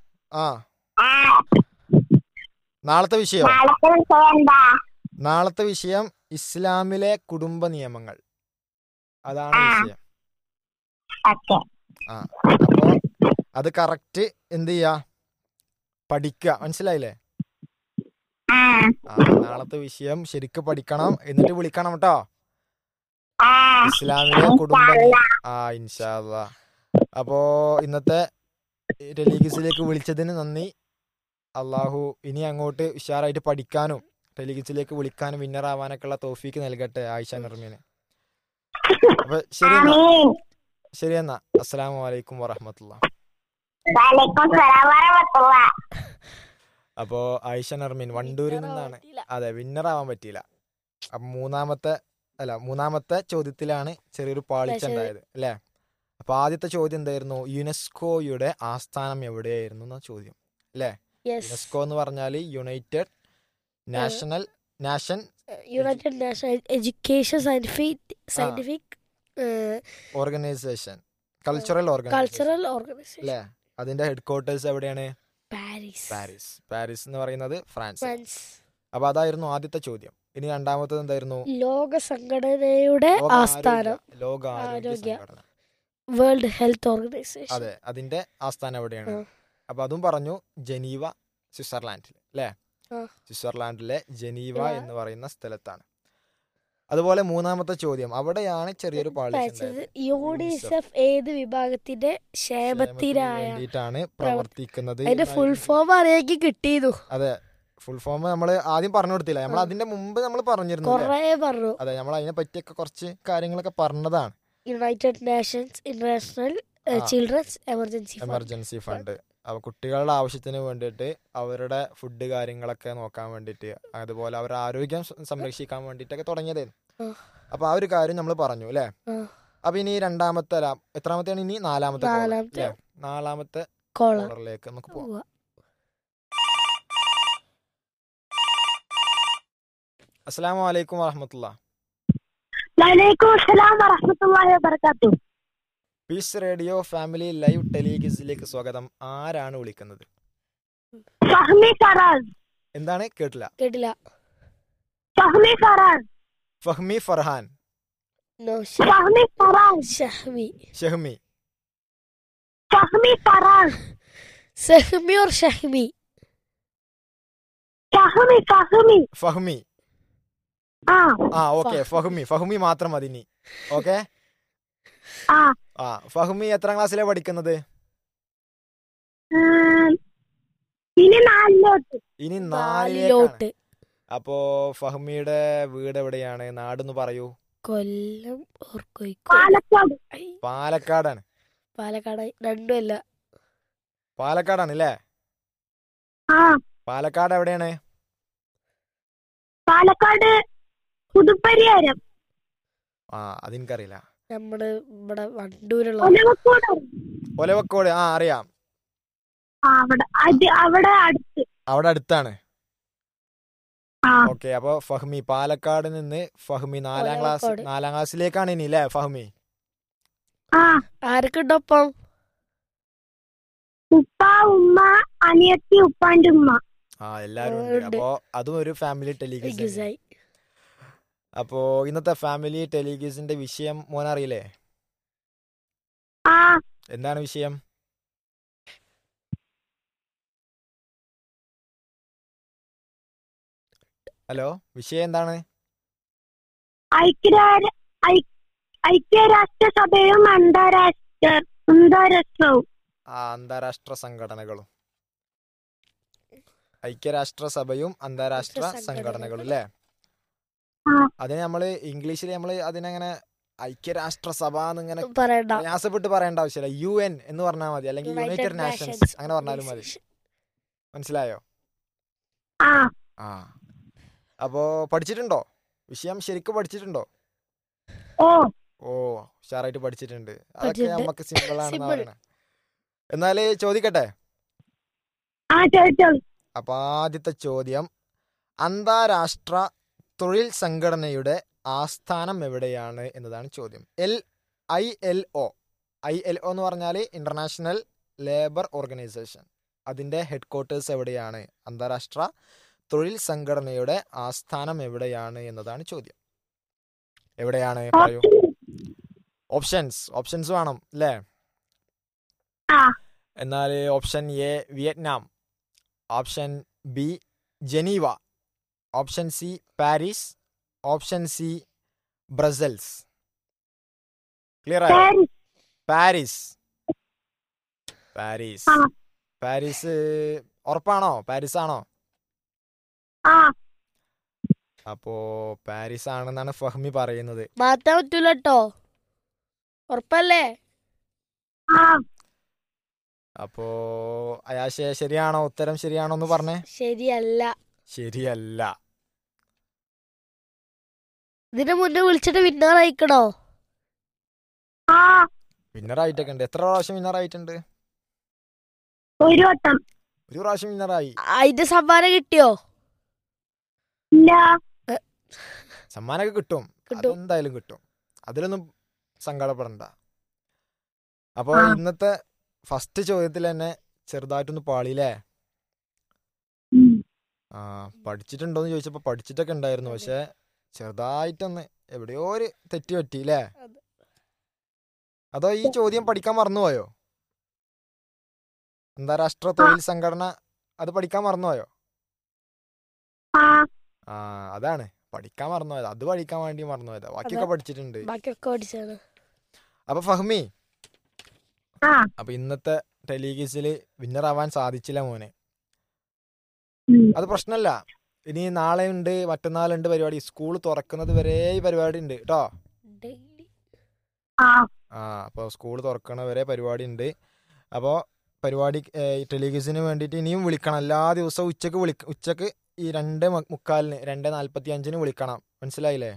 Speaker 1: നാളത്തെ വിഷയം ഇസ്ലാമിലെ കുടുംബ നിയമങ്ങൾ, അതാണ് വിഷയം. അപ്പോ അത് കറക്റ്റ് എന്ത് ചെയ്യാ? പഠിക്കുക, മനസ്സിലായില്ലേ? നാളത്തെ വിഷയം ശരിക്കും പഠിക്കണം, എന്നിട്ട് വിളിക്കണം കേട്ടോ. ഇസ്ലാമിലെ കുടുംബ ഇൻഷാ അല്ലാഹ്. അപ്പോ ഇന്നത്തെ ടെലിഗ്യൂസിലേക്ക് വിളിച്ചതിന് നന്ദി. അള്ളാഹു ഇനി അങ്ങോട്ട് ഉഷാറായിട്ട് പഠിക്കാനും ടെലിഗ്യൂസിലേക്ക് വിളിക്കാനും വിന്നറാവാനൊക്കെ ഉള്ള തൗഫീക്ക് നൽകട്ടെ ആയിഷ നർമീന്. അപ്പൊ ശരി എന്നാ, അസ്സലാമു അലൈക്കും വറഹ്മത്തുള്ളാഹി. അപ്പോ ആയിഷ നർമീൻ വണ്ടൂരിൽ നിന്നാണ്. അതെ, വിന്നറാവാൻ പറ്റിയില്ല. അപ്പൊ മൂന്നാമത്തെ ചോദ്യത്തിലാണ് ചെറിയൊരു പാളിച്ച ഉണ്ടായത് അല്ലേ? അപ്പൊ ആദ്യത്തെ ചോദ്യം എന്തായിരുന്നു? യുനെസ്കോയുടെ ആസ്ഥാനം എവിടെയായിരുന്നു എന്ന ചോദ്യം അല്ലേ? യുനെസ്കോ എന്ന് പറഞ്ഞാല് United nation
Speaker 2: education scientific
Speaker 1: organisation, cultural organisation അല്ലേ? അതിന്റെ ഹെഡ് ക്വാർട്ടേഴ്സ് എവിടെയാണ്? പാരീസ് എന്ന് പറയുന്നത് ഫ്രാൻസ്. അപ്പൊ അതായിരുന്നു ആദ്യത്തെ ചോദ്യം. ഇനി രണ്ടാമത്തത് എന്തായിരുന്നു?
Speaker 2: ലോക സംഘടനയുടെ ആസ്ഥാനം,
Speaker 1: ലോക ആരോഗ്യ സംഘടന,
Speaker 2: വേൾഡ് ഹെൽത്ത് ഓർഗനൈസേഷൻ.
Speaker 1: അതെ, അതിന്റെ ആസ്ഥാനം എവിടെയാണ്? അപ്പൊ അതും പറഞ്ഞു, ജനീവ, സ്വിറ്റ്സർലാൻഡിൽ അല്ലേ? സ്വിറ്റ്സർലാൻഡിലെ ജനീവ എന്ന് പറയുന്ന സ്ഥലത്താണ്. അതുപോലെ മൂന്നാമത്തെ ചോദ്യം, അവിടെയാണ് ചെറിയൊരു പാളിച്ച.
Speaker 2: യൂണിസെഫ് ഏത് വിഭാഗത്തിന്റെ ക്ഷേമത്തിനായിട്ടാണ്
Speaker 1: പ്രവർത്തിക്കുന്നത്?
Speaker 2: അതിന്റെ ഫുൾ ഫോം അറിയാക്കി കിട്ടിയിരുന്നു.
Speaker 1: അതെ, ഫുൾ ഫോം നമ്മൾ ആദ്യം പറഞ്ഞു കൊടുത്തില്ല, നമ്മൾ അതിന്റെ മുമ്പ് നമ്മൾ പറഞ്ഞിരുന്നു. അതെ, നമ്മൾ അതിനെ പറ്റിയൊക്കെ കുറച്ച് കാര്യങ്ങളൊക്കെ പറഞ്ഞതാണ്.
Speaker 2: United Nations international children's emergency fund.
Speaker 1: അപ്പോൾ കുട്ടികളുടെ ആവശ്യത്തിന് വേണ്ടിയിട്ട് അവരുടെ ഫുഡ് കാര്യങ്ങളൊക്കെ നോക്കാൻ വേണ്ടിയിട്ട്, അതുപോലെ അവരുടെ ആരോഗ്യം സംരക്ഷിക്കാൻ വേണ്ടിയിട്ടൊക്കെ തുടങ്ങിയതായിരുന്നു. അപ്പൊ ആ ഒരു കാര്യം നമ്മൾ പറഞ്ഞു അല്ലേ? അപ്പൊ ഇനി എത്രാമത്തെയാണ്? ഇനി നാലാമത്തെ. നാലാമത്തെ
Speaker 2: കോളർ
Speaker 1: കോളറിലേക്ക് നമുക്ക് പോവാം.
Speaker 2: പോവാ.
Speaker 1: അസ്സലാമു അലൈക്കും വറഹ്മത്തുള്ളാഹി.
Speaker 3: വലൈക്കും അസ്സലാം വറഹ്മത്തുള്ളാഹി വബറകാതുഹു.
Speaker 1: പീസ് റേഡിയോ ഫാമിലി ലൈവ് ടെലിഗിസിലേക്ക് സ്വാഗതം. ആരാണ് വിളിക്കുന്നത്?
Speaker 3: ഫഹ്മി ഫറാസ്.
Speaker 1: എന്താണ്? കേട്ടില്ല.
Speaker 2: കേട്ടില്ല.
Speaker 3: ഫഹ്മി ഫറാസ്.
Speaker 1: ഫഹ്മി ഫർഹാൻ.
Speaker 2: നോ
Speaker 3: ഫഹ്മി ഫറാസ്.
Speaker 2: ഷഹ്മി.
Speaker 1: ഷഹ്മി.
Speaker 3: ഫഹ്മി ഫറാസ്.
Speaker 2: സഹ്മി और ഷഹ്മി.
Speaker 3: ഫഹ്മി ഫഹ്മി.
Speaker 1: ഫഹ്മി.
Speaker 3: ആ
Speaker 1: ഓക്കെ. ഫഹ്മി മാത്രം മതി ഇനി. ഓക്കെ.
Speaker 3: ആ
Speaker 1: ഫഹ്മി എത്രാം ക്ലാസ്സിലാണ് പഠിക്കുന്നത്?
Speaker 3: ഇനി നാലിലോട്ട്.
Speaker 1: ഇനി
Speaker 2: നാലിലോട്ട്.
Speaker 1: 4 അപ്പോ ഫഹ്മിയുടെ വീട് എവിടെയാണ്? നാടൊന്ന് പറയൂ.
Speaker 2: കൊല്ലം ഓർ കോഴിക്കോട്.
Speaker 3: പാലക്കാട്.
Speaker 1: പാലക്കാടാണ്.
Speaker 2: പാലക്കാട് രണ്ടുമല്ല.
Speaker 1: പാലക്കാടാണ് അല്ലേ?
Speaker 3: ആ
Speaker 1: പാലക്കാട് എവിടെയാണ്?
Speaker 3: പാലക്കാട് പുതുപ്പരിയാരം.
Speaker 1: അതെനിക്കറിയില്ല.
Speaker 2: നമ്മുടെ ഇവിടെ വണ്ടൂരുള്ള
Speaker 3: ഒലവക്കോട്.
Speaker 1: ഒലവക്കോട്. അറിയാം.
Speaker 3: അവിടെ അടുത്ത്.
Speaker 1: അവിടെ അടുത്താണ്.
Speaker 3: ആ
Speaker 1: ഓക്കെ. അപ്പൊ ഫഹ്മി പാലക്കാട് നിന്ന് ഫഹ്മി
Speaker 2: ഒലവക്കോട്.
Speaker 1: 4ാം ക്ലാസ്സിലേക്കാണ് ഇനി അല്ലേ ഫഹ്മി?
Speaker 3: ആ
Speaker 2: ആർക്കുണ്ടൊപ്പം?
Speaker 3: ഉപ്പ ഉമ്മ അനിയത്തി ഉപ്പാന്റെ ഉമ്മ.
Speaker 1: എല്ലാരും ഉണ്ട്.
Speaker 2: ഉണ്ട്.
Speaker 1: അപ്പോ അതും ഒരു ഫാമിലി ടെലിഗിസ്.
Speaker 2: ഗിസായി.
Speaker 1: അപ്പോ ഇന്നത്തെ ഫാമിലി ടെലിഗിസിന്റെ വിഷയം മോനറിയില്ലേ?
Speaker 3: ആ
Speaker 1: എന്താണ് വിഷയം? ഹലോ, വിഷയം എന്താണ്?
Speaker 3: ഐക്യരാഷ്ട്രസഭയും അന്താരാഷ്ട്രവും.
Speaker 1: അന്താരാഷ്ട്ര സംഘടനകളും. ഐക്യരാഷ്ട്രസഭയും അന്താരാഷ്ട്ര സംഘടനകളും അല്ലേ? അതിന് നമ്മള് ഇംഗ്ലീഷിൽ നമ്മള് അതിനങ്ങനെ ഐക്യരാഷ്ട്രസഭ എന്നിങ്ങനെ
Speaker 2: പറയണ്ട.
Speaker 1: പ്രയാസപ്പെട്ട് പറയേണ്ട ആവശ്യമില്ല. UN എന്ന് പറഞ്ഞാൽ മതി, അല്ലെങ്കിൽ യുണൈറ്റഡ് നാഷൻസ് അങ്ങനെ പറഞ്ഞാലും മതി. മനസ്സിലായോ?
Speaker 3: ആ
Speaker 1: അപ്പോ പഠിച്ചിട്ടുണ്ടോ? വിഷയം ശരിക്കും പഠിച്ചിട്ടുണ്ടോ?
Speaker 3: ഓ
Speaker 1: ഉഷാറായിട്ട് പഠിച്ചിട്ടുണ്ട്. അതൊക്കെ
Speaker 2: പഠിച്ചിട്ടുണ്ട്.
Speaker 1: നമുക്ക് സിമ്പിൾ ആണെന്ന്
Speaker 2: Simple.
Speaker 1: പറയണേ. എന്നാല് ചോദിക്കട്ടെ.
Speaker 3: ചോദിച്ചോളൂ.
Speaker 1: അപ്പൊ ആദ്യത്തെ ചോദ്യം, അന്താരാഷ്ട്ര തൊഴിൽ സംഘടനയുടെ ആസ്ഥാനം എവിടെയാണ് എന്നതാണ് ചോദ്യം. ILO എന്ന് പറഞ്ഞാൽ ഇന്റർനാഷണൽ ലേബർ ഓർഗനൈസേഷൻ. അതിന്റെ ഹെഡ് ക്വാർട്ടേഴ്സ് എവിടെയാണ്? അന്താരാഷ്ട്ര തൊഴിൽ സംഘടനയുടെ ആസ്ഥാനം എവിടെയാണ് എന്നതാണ് ചോദ്യം. എവിടെയാണ് പറയൂ. ഓപ്ഷൻസ് വേണം അല്ലേ? എന്നാൽ option A Vietnam, option B Geneva, option C Paris, option C Brussels. Clear ആയോ? പാരീസ്. പാരീസ് ഉറപ്പാണോ? പാരീസ് ആണോ? അപ്പോ പാരീസ് ആണെന്നാണ് ഫഹ്മി പറയുന്നത്.
Speaker 2: മാറ്റാൻ പറ്റൂല കേട്ടോ. ഉറപ്പല്ലേ?
Speaker 1: അപ്പോ അയാശെ ശരിയാണോ? ഉത്തരം ശരിയാണോ എന്ന് പറഞ്ഞേ.
Speaker 2: ശരിയല്ല.
Speaker 1: ശരിയല്ല.
Speaker 2: ഇതിന് മുന്നേ വിളിച്ചിട്ട് വിന്നറായിക്കണോ?
Speaker 1: വിന്നറായിട്ടൊക്കെ ഉണ്ട്. എത്ര പ്രാവശ്യം വിന്നറായിട്ടുണ്ട്?
Speaker 3: ഒരു വട്ടം.
Speaker 1: ഒരു പ്രാവശ്യം വിന്നറായി.
Speaker 2: അതിന്റെ സമ്മാനം കിട്ടിയോ?
Speaker 3: ഇല്ല.
Speaker 1: സമ്മാനമൊക്കെ കിട്ടും. അതെന്തായാലും കിട്ടും. അതിലൊന്നും സങ്കടപ്പെടണ്ട. അപ്പൊ ഇന്നത്തെ ഫസ്റ്റ് ചോദ്യത്തിൽ തന്നെ ചെറുതായിട്ടൊന്ന് പാളിയില്ലേ? പഠിച്ചിട്ടുണ്ടോന്ന് ചോദിച്ചപ്പോ പഠിച്ചിട്ടൊക്കെ ഉണ്ടായിരുന്നു. പക്ഷെ ചെറുതായിട്ടൊന്ന് എവിടെയോ ഒരു തെറ്റ് പറ്റിയില്ലേ? അതോ ഈ ചോദ്യം പഠിക്കാൻ മറന്നുപോയോ? അന്താരാഷ്ട്ര തൊഴിൽ സംഘടന അത് പഠിക്കാൻ മറന്നുപോയോ? അതാണ് പഠിക്കാൻ മറന്നുപോയത്. അത് പഠിക്കാൻ വേണ്ടി മറന്നുപോയതാ. ബാക്കിയൊക്കെ പഠിച്ചിട്ടുണ്ട്. അപ്പൊ ഫഹ്മി, അപ്പൊ ഇന്നത്തെ ടെലിഗിസില് വിന്നർ ആവാൻ സാധിച്ചില്ല മോനെ. അത് പ്രശ്നമല്ല. ഇനി നാളെ ഉണ്ട്, മറ്റന്നാളുണ്ട് പരിപാടി. സ്കൂൾ തുറക്കുന്നത് വരെ ഈ പരിപാടി ഉണ്ട് കേട്ടോ. അപ്പോൾ സ്കൂൾ തുറക്കണ വരെ പരിപാടി ഉണ്ട്. അപ്പോൾ പരിപാടി ടെലിഗിസിന് വേണ്ടിയിട്ട് ഇനിയും വിളിക്കണം. എല്ലാ ദിവസവും ഉച്ചക്ക് ഈ 2:45 2:45 വിളിക്കണം. മനസ്സിലായില്ലേ?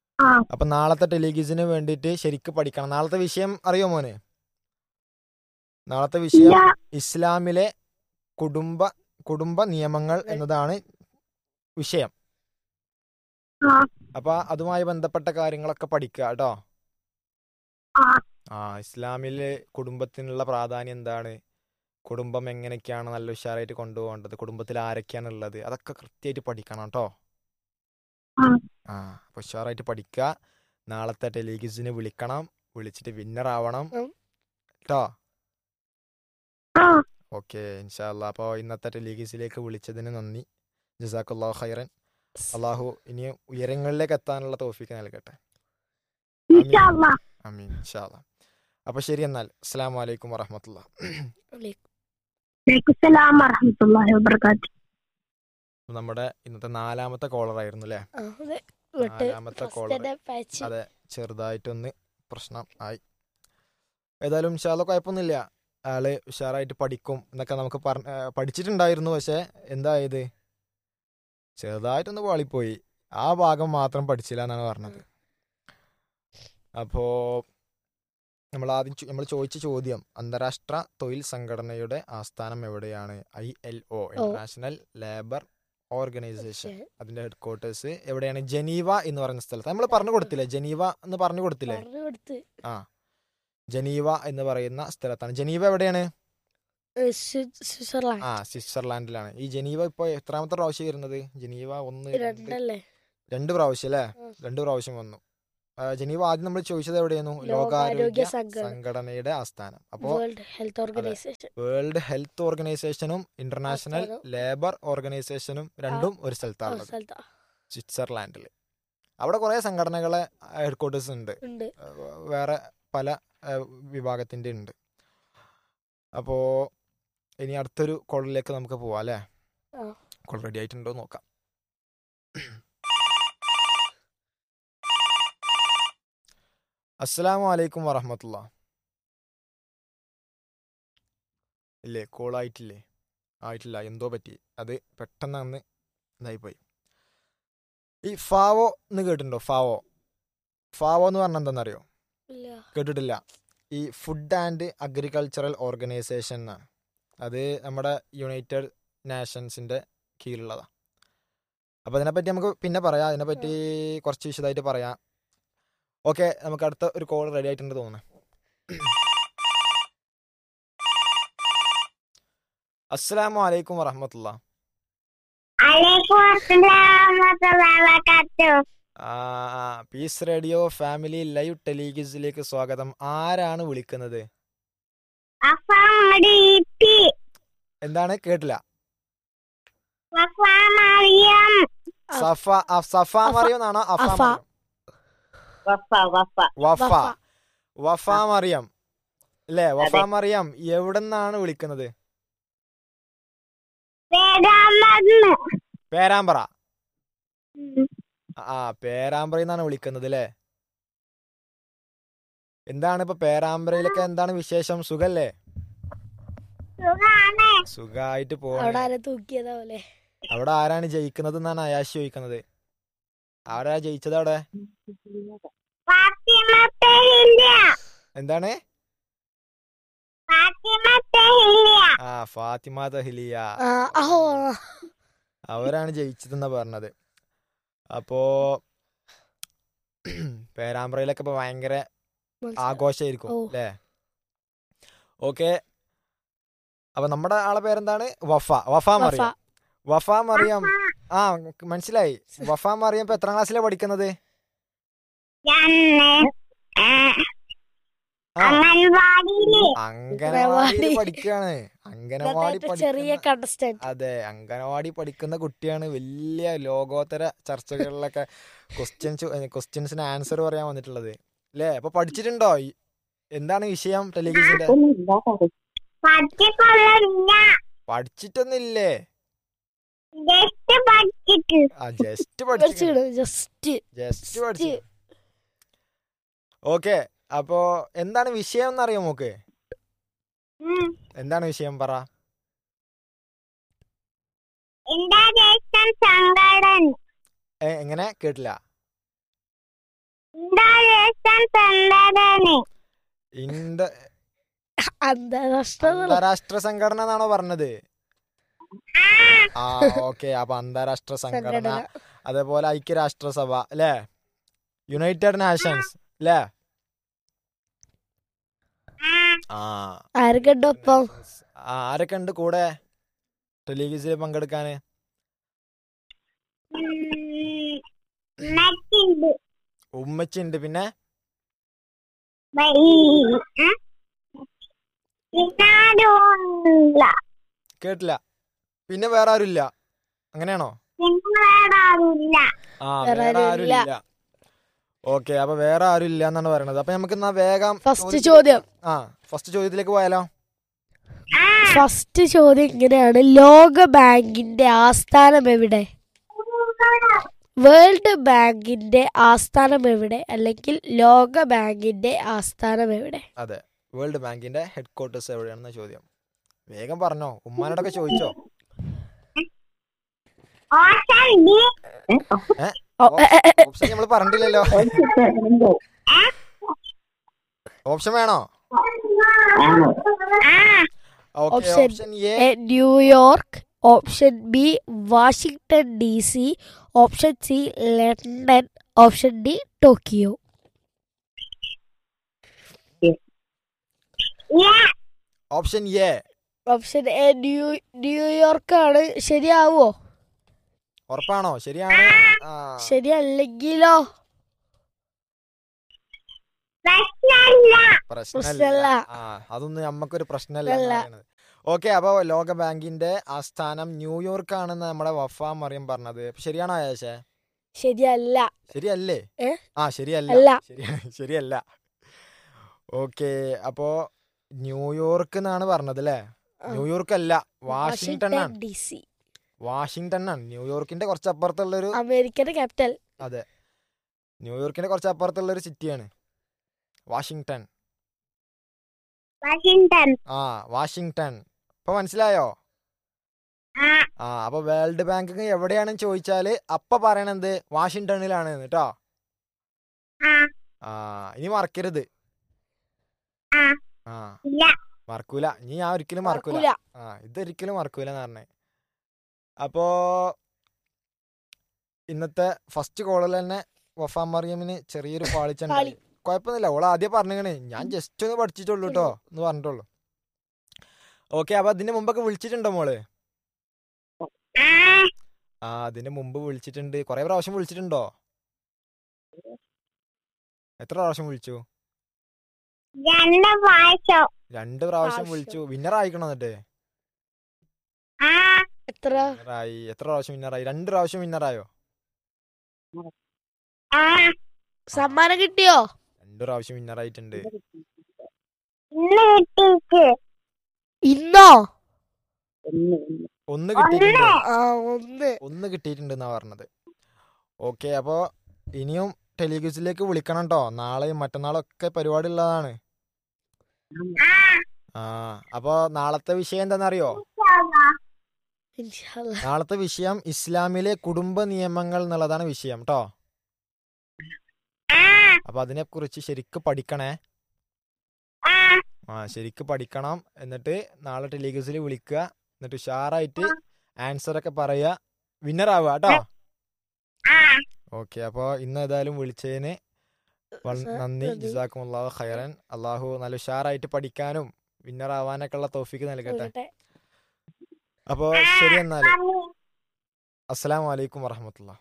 Speaker 1: അപ്പൊ നാളത്തെ ടെലിഗിസിന് വേണ്ടിയിട്ട് ശരിക്കും പഠിക്കണം. നാളത്തെ വിഷയം അറിയോ മോനെ? നാളത്തെ വിഷയം
Speaker 3: ഇല്ല.
Speaker 1: ഇസ്ലാമിലെ കുടുംബ നിയമങ്ങൾ എന്നതാണ് വിഷയം.
Speaker 3: ആ.
Speaker 1: അപ്പൊ അതുമായി ബന്ധപ്പെട്ട കാര്യങ്ങളൊക്കെ പഠിക്കുക കേട്ടോ.
Speaker 3: ആ.
Speaker 1: ഇസ്ലാമിലെ കുടുംബത്തിനുള്ള പ്രാധാന്യം എന്താണ്, കുടുംബം എങ്ങനെയൊക്കെയാണ് നല്ല ഉഷാറായിട്ട് കൊണ്ടുപോകേണ്ടത്, കുടുംബത്തിൽ ആരൊക്കെയാണ് ഉള്ളത്, അതൊക്കെ കൃത്യമായിട്ട് പഠിക്കണം കേട്ടോ.
Speaker 3: ആ.
Speaker 1: അപ്പൊ ഉഷാറായിട്ട് പഠിക്കുക. നാളത്തെ ടെലിഗിസിന് വിളിക്കണം, വിളിച്ചിട്ട് വിന്നർ ആവണം കേട്ടോ.
Speaker 3: ആ.
Speaker 1: ഓക്കെ ഇൻഷാ അല്ലാ. അപ്പോൾ ഇന്നത്തെ ടെലിഗിസിലേക്ക് വിളിച്ചതിന് നന്ദി. ജസാക്കല്ലാഹു ഖൈറൻ. അള്ളാഹു ഇനി ഉയരങ്ങളിലേക്ക് എത്താനുള്ള തൗഫീക്ക് നൽകട്ടെ.
Speaker 3: ഇൻഷാ അല്ലാ.
Speaker 1: ആമീൻ ഇൻഷാ അല്ലാ. അപ്പൊ ശരി, എന്നാൽ അസ്സലാമു അലൈക്കും വറഹ്മത്തുള്ളാഹി.
Speaker 3: വലൈക്കും സലാം വറഹ്മത്തുള്ളാഹി വബറകാതുഹു.
Speaker 1: നമ്മുടെ ഇന്നത്തെ 4ാമത്തെ കോളർ ആയിരുന്നു അല്ലേ? 4ാമത്തെ കോളർ. അതെ, ചെറുതായിട്ടൊന്ന് പ്രശ്നം ആയി. ഏതായാലും ഇൻഷാ അല്ലാ കുഴപ്പമൊന്നുമില്ല. ആള് ഉഷാറായിട്ട് പഠിക്കും എന്നൊക്കെ നമുക്ക് പഠിച്ചിട്ടുണ്ടായിരുന്നു. പക്ഷെ എന്തായത്, ചെറുതായിട്ടൊന്ന് പാളിപ്പോയി. ആ ഭാഗം മാത്രം പഠിച്ചില്ല എന്നാണ് പറഞ്ഞത്. അപ്പോ നമ്മൾ ചോദിച്ച ചോദ്യം, അന്താരാഷ്ട്ര തൊഴിൽ സംഘടനയുടെ ആസ്ഥാനം എവിടെയാണ്? ILO, international labour organisation. അതിന്റെ ഹെഡ് ക്വാർട്ടേഴ്സ് എവിടെയാണ്? ജനീവ എന്ന് പറയുന്ന സ്ഥലത്ത്. നമ്മൾ പറഞ്ഞു കൊടുത്തില്ലേ, ജനീവ എന്ന് പറഞ്ഞു കൊടുത്തില്ലേ? ആ, ജനീവ എന്ന് പറയുന്ന സ്ഥലത്താണ്. ജനീവ എവിടെയാണ്? സ്വിറ്റ്സർലാൻഡിലാണ്. ഈ ജനീവ ഇപ്പൊ എത്രാമത്തെ പ്രാവശ്യം വരുന്നത്? ജനീവ 2 പ്രാവശ്യം അല്ലേ? 2 പ്രാവശ്യം വന്നു. ജനീവ ആദ്യം നമ്മൾ ചോദിച്ചത് എവിടെയായിരുന്നു? ലോകാരോഗ്യ സംഘടനയുടെ ആസ്ഥാനം. അപ്പോ വേൾഡ് ഹെൽത്ത് ഓർഗനൈസേഷനും ഇന്റർനാഷണൽ ലേബർ ഓർഗനൈസേഷനും രണ്ടും ഒരു സ്ഥലത്താണുള്ളത്, സ്വിറ്റ്സർലാൻഡിൽ. അവിടെ കുറെ സംഘടനകളെ ഹെഡ് ക്വാർട്ടേഴ്സ് ഉണ്ട്, വേറെ പല വിഭാഗത്തിന്റെ ഉണ്ട്. അപ്പോ ഇനി അടുത്തൊരു കോളിലേക്ക് നമുക്ക് പോവാം അല്ലേ? കോൾ റെഡി ആയിട്ടുണ്ടോ നോക്കാം. അസ്സലാമു അലൈക്കും വറഹ്മത്തുള്ളാഹി. ഇല്ലേ, കോൾ ആയിട്ടില്ല, എന്തോ പറ്റി, അത് പെട്ടെന്ന് അന്ന് ഇതായിപ്പോയി. ഈ ഫാവോ എന്ന് കേട്ടിട്ടുണ്ടോ? ഫാവോ എന്ന് പറഞ്ഞാൽ എന്താണെന്നറിയോ? കേട്ടിട്ടില്ല. ഈ ഫുഡ് ആൻഡ് അഗ്രികൾച്ചറൽ ഓർഗനൈസേഷൻ എന്നാണ്. അത് നമ്മുടെ യുണൈറ്റഡ് നേഷൻസിന്റെ കീഴിലുള്ളതാണ്. അപ്പോൾ അതിനെപ്പറ്റി നമുക്ക് പിന്നെ പറയാം, അതിനെപ്പറ്റി കുറച്ച് വിശദമായിട്ട് പറയാം. ഓക്കെ, നമുക്ക് അടുത്ത ഒരു കോൾ റെഡി ആയിട്ടുണ്ട് തോന്നുന്നു. അസ്സലാമു അലൈക്കും വറഹ്മത്തുള്ളാഹി. പീസ് റേഡിയോ ഫാമിലി ലൈവ് ടെലിഗിസിലേക്ക് സ്വാഗതം. ആരാണ് വിളിക്കുന്നത്? എന്താണ്? കേട്ടില്ല. സഫ മറിയം എന്നാണോ? വഫ മറിയം അല്ലേ? വഫ മറിയം എവിടെന്നാണ് വിളിക്കുന്നത്? പേരാമ്പ്ര. പേരാമ്പ്രയിൽ വിളിക്കുന്നത് അല്ലേ? എന്താണ് ഇപ്പൊ പേരാമ്പ്രയിലൊക്കെ എന്താണ് വിശേഷം? സുഖല്ലേ? സുഖായിട്ട് പോവാണ്. അവിടെ ആരാണ് ജയിക്കുന്നത് എന്നാണ് അയാശി ചോദിക്കുന്നത്. ആരാ ജയിച്ചത് അവിടെ? എന്താണ്? ഫാത്തിമ തഹ്ലിയ, അവരാണ് ജയിച്ചതെന്നാ പറഞ്ഞത്. അപ്പോ പേരാമ്പ്രയിലൊക്കെ ഇപ്പൊ ഭയങ്കര ആഘോഷമായിരിക്കും അല്ലേ? ഓക്കെ, അപ്പൊ നമ്മുടെ ആളെ പേരെന്താണ്? വഫ മറിയം. മനസ്സിലായി. വഫ മറിയം ഇപ്പൊ എത്രാം ക്ലാസ്സിലാണ് പഠിക്കുന്നത്? അംഗനവാടി പഠിക്കാണ്. അതെ, അംഗനവാടി പഠിക്കുന്ന കുട്ടിയാണ്. വലിയ ലോകോത്തര ചർച്ചകളിലൊക്കെ ക്വസ്റ്റ്യൻസിന് ആൻസർ പറയാൻ വന്നിട്ടുള്ളത് അല്ലേ? അപ്പൊ പഠിച്ചിട്ടുണ്ടോ? എന്താണ് വിഷയം ടെലിവിഷന്റെ? പഠിച്ചിട്ടൊന്നില്ലേ? ജസ്റ്റ് പഠിച്ചു. ഓക്കെ, അപ്പോ എന്താണ് വിഷയം എന്നറിയോ മോക്ക്? എന്താണ് വിഷയം പറ. എങ്ങനെ? കേട്ടില്ല.
Speaker 2: അന്താരാഷ്ട്ര
Speaker 1: അന്താരാഷ്ട്ര സംഘടന എന്നാണോ പറഞ്ഞത്? ആ ഓക്കെ. അപ്പൊ അന്താരാഷ്ട്ര സംഘടന,
Speaker 2: സംഘടന.
Speaker 1: അതേപോലെ ഐക്യരാഷ്ട്രസഭ അല്ലേ, യുണൈറ്റഡ് നാഷൻസ് അല്ലേ? ആ
Speaker 2: ആർക്കുണ്ടൊപ്പം?
Speaker 1: ആരൊക്കെ ഉണ്ട് കൂടെ ടെലിവിസിൽ പങ്കെടുക്കാന്? ഉമ്മച്ചി ഉണ്ട്, പിന്നെ കേട്ടില്ല. പിന്നെ വേറെ ആരും ഇല്ല, അങ്ങനെയാണോ? ആ
Speaker 2: വേറെ
Speaker 1: വേറെ
Speaker 2: ആരും
Speaker 1: ആരും
Speaker 2: ഇല്ല.
Speaker 1: ഇല്ല. ഓക്കെ, അപ്പൊ വേറെ ആരും ഇല്ല എന്നാണ് പറയണത്. അപ്പൊ നമുക്ക് എന്നാ വേഗം
Speaker 2: ഫസ്റ്റ് ചോദ്യം.
Speaker 1: ഫസ്റ്റ് ചോദ്യത്തിലേക്ക് പോയാലോ?
Speaker 2: ഫസ്റ്റ് ചോദ്യം ഇങ്ങനെയാണ്: ലോക ബാങ്കിന്റെ ആസ്ഥാനം എവിടെ? വേൾഡ് ബാങ്കിന്റെ ആസ്ഥാനം എവിടെ? അല്ലെങ്കിൽ ലോക ബാങ്കിന്റെ ആസ്ഥാനം എവിടെ?
Speaker 1: അതെ, വേൾഡ് ബാങ്കിന്റെ ഹെഡ് ക്വാർട്ടേഴ്സ് എവിടെയാണെന്ന ചോദ്യം. വേഗം പറഞ്ഞോ, ഉമ്മാനോടൊക്കെ ചോദിച്ചോ. ഓപ്ഷൻ നമ്മൾ പറഞ്ഞിട്ടില്ലല്ലോ. ഓപ്ഷൻ വേണോ? Okay, option A
Speaker 2: New York, option B Washington DC, option C London, option D Tokyo.
Speaker 1: Option A.
Speaker 2: Option A ന്യൂയോർക്കാണ്. ശരിയാവോ?
Speaker 1: ഉറപ്പാണോ? ശരിയാണ്.
Speaker 2: ശരിയല്ലെങ്കിലോ?
Speaker 1: പ്രശ്നമില്ല. അതൊന്നും നമ്മക്കൊരു പ്രശ്നമല്ല. ഓക്കെ, അപ്പൊ ലോക ബാങ്കിന്റെ ആസ്ഥാനം ന്യൂയോർക്ക് ആണെന്ന് നമ്മുടെ വഫ മറിയം പറഞ്ഞത് ശരിയാണോ ആയേശേ?
Speaker 2: ശരിയല്ല.
Speaker 1: ശരിയല്ലേ? ശരിയല്ല. ശരിയല്ല. ഓക്കെ, അപ്പോ ന്യൂയോർക്ക് എന്നാണ് പറഞ്ഞത് അല്ലേ? ന്യൂയോർക്ക് അല്ല, വാഷിംഗ്ടൺ ആണ്.
Speaker 2: DC,
Speaker 1: വാഷിംഗ്ടൺ ആണ് ന്യൂയോർക്കിന്റെ കുറച്ചപ്പുറത്തുള്ളൊരു
Speaker 2: അമേരിക്കയുടെ ക്യാപിറ്റൽ.
Speaker 1: അതെ, ന്യൂയോർക്കിന്റെ കുറച്ചപ്പുറത്തുള്ളൊരു സിറ്റിയാണ് വാഷിംഗ്ടൺ. വാഷിംഗ്ടൺ. ഇപ്പൊ മനസ്സിലായോ? അപ്പൊ വേൾഡ് ബാങ്ക് എവിടെയാണെന്ന് ചോദിച്ചാല് അപ്പൊ പറയണത് വാഷിംഗ്ടണിലാണ് കേട്ടോ. ഇനി മറക്കരുത്. മറക്കൂല. ഇനി ഞാൻ ഒരിക്കലും മറക്കൂല. ഇതൊരിക്കലും മറക്കൂല എന്ന് പറഞ്ഞേ. അപ്പോ ഇന്നത്തെ ഫസ്റ്റ് കോളിൽ തന്നെ വഫ മറിയമിന് ചെറിയൊരു പാളിച്ചുണ്ടായി. കുഴപ്പമൊന്നുമില്ല, ഓള് ആദ്യം പറഞ്ഞേ ഞാൻ ജസ്റ്റ് ഒന്ന് പഠിച്ചിട്ടുള്ളൂ കേട്ടോ എന്ന് പറഞ്ഞിട്ടുള്ളൂ. ഓക്കെ, അപ്പൊ അതിന് മുമ്പൊക്കെ വിളിച്ചിട്ടുണ്ടോ മോള്? അതിന് മുമ്പ് വിളിച്ചിട്ടുണ്ട്. കൊറേ പ്രാവശ്യം വിളിച്ചിട്ടുണ്ടോ? എത്ര പ്രാവശ്യം വിളിച്ചു? 2 പ്രാവശ്യം വിളിച്ചു. വിന്നർ ആയിക്കണോ? എന്നിട്ട് എത്ര പ്രാവശ്യം വിന്നറായി? 2 പ്രാവശ്യം വിന്നറായോ?
Speaker 2: സമ്മാനം കിട്ടിയോ?
Speaker 1: 2 പ്രാവശ്യം വിന്നറായിട്ടുണ്ട്.
Speaker 2: ഇന്നോ?
Speaker 1: ഒന്ന് കിട്ടിയിട്ടുണ്ട്.
Speaker 2: ഒന്ന്
Speaker 1: കിട്ടിയിട്ടുണ്ടെന്നാ പറഞ്ഞത്. ഓക്കെ, അപ്പോ ഇനിയും ടെലിഗ്യൂസിലേക്ക് വിളിക്കണം കേട്ടോ. നാളെയും മറ്റന്നാളൊക്കെ പരിപാടി ഉള്ളതാണ്. അപ്പൊ നാളത്തെ വിഷയം എന്താണെന്നറിയോ? നാളത്തെ വിഷയം ഇസ്ലാമിലെ കുടുംബ നിയമങ്ങൾ എന്നുള്ളതാണ് വിഷയം കേട്ടോ. അപ്പൊ അതിനെ കുറിച്ച് ശരിക്ക് പഠിക്കണേ. ശരിക്ക് പഠിക്കണം. എന്നിട്ട് നാളെ ടെലിഗ്യൂസിൽ വിളിക്കുക. എന്നിട്ട് ഉഷാറായിട്ട് ആൻസർ ഒക്കെ പറയുക. വിന്നർ ആവുക കേട്ടോ. ഓക്കെ, അപ്പൊ ഇന്ന് ഏതായാലും വിളിച്ചതിന് നന്ദി. ജസാക്കുമുല്ലാഹു ഖൈറൻ. അള്ളാഹു നല്ല ഉഷാറായിട്ട് പഠിക്കാനും വിന്നർ ആവാനൊക്കെ ഉള്ള തൗഫീക്ക് നൽകട്ടെ. അപ്പോ ശരി, എന്നാല് അസ്സലാമു അലൈക്കും വറഹ്മത്തുള്ളാഹി.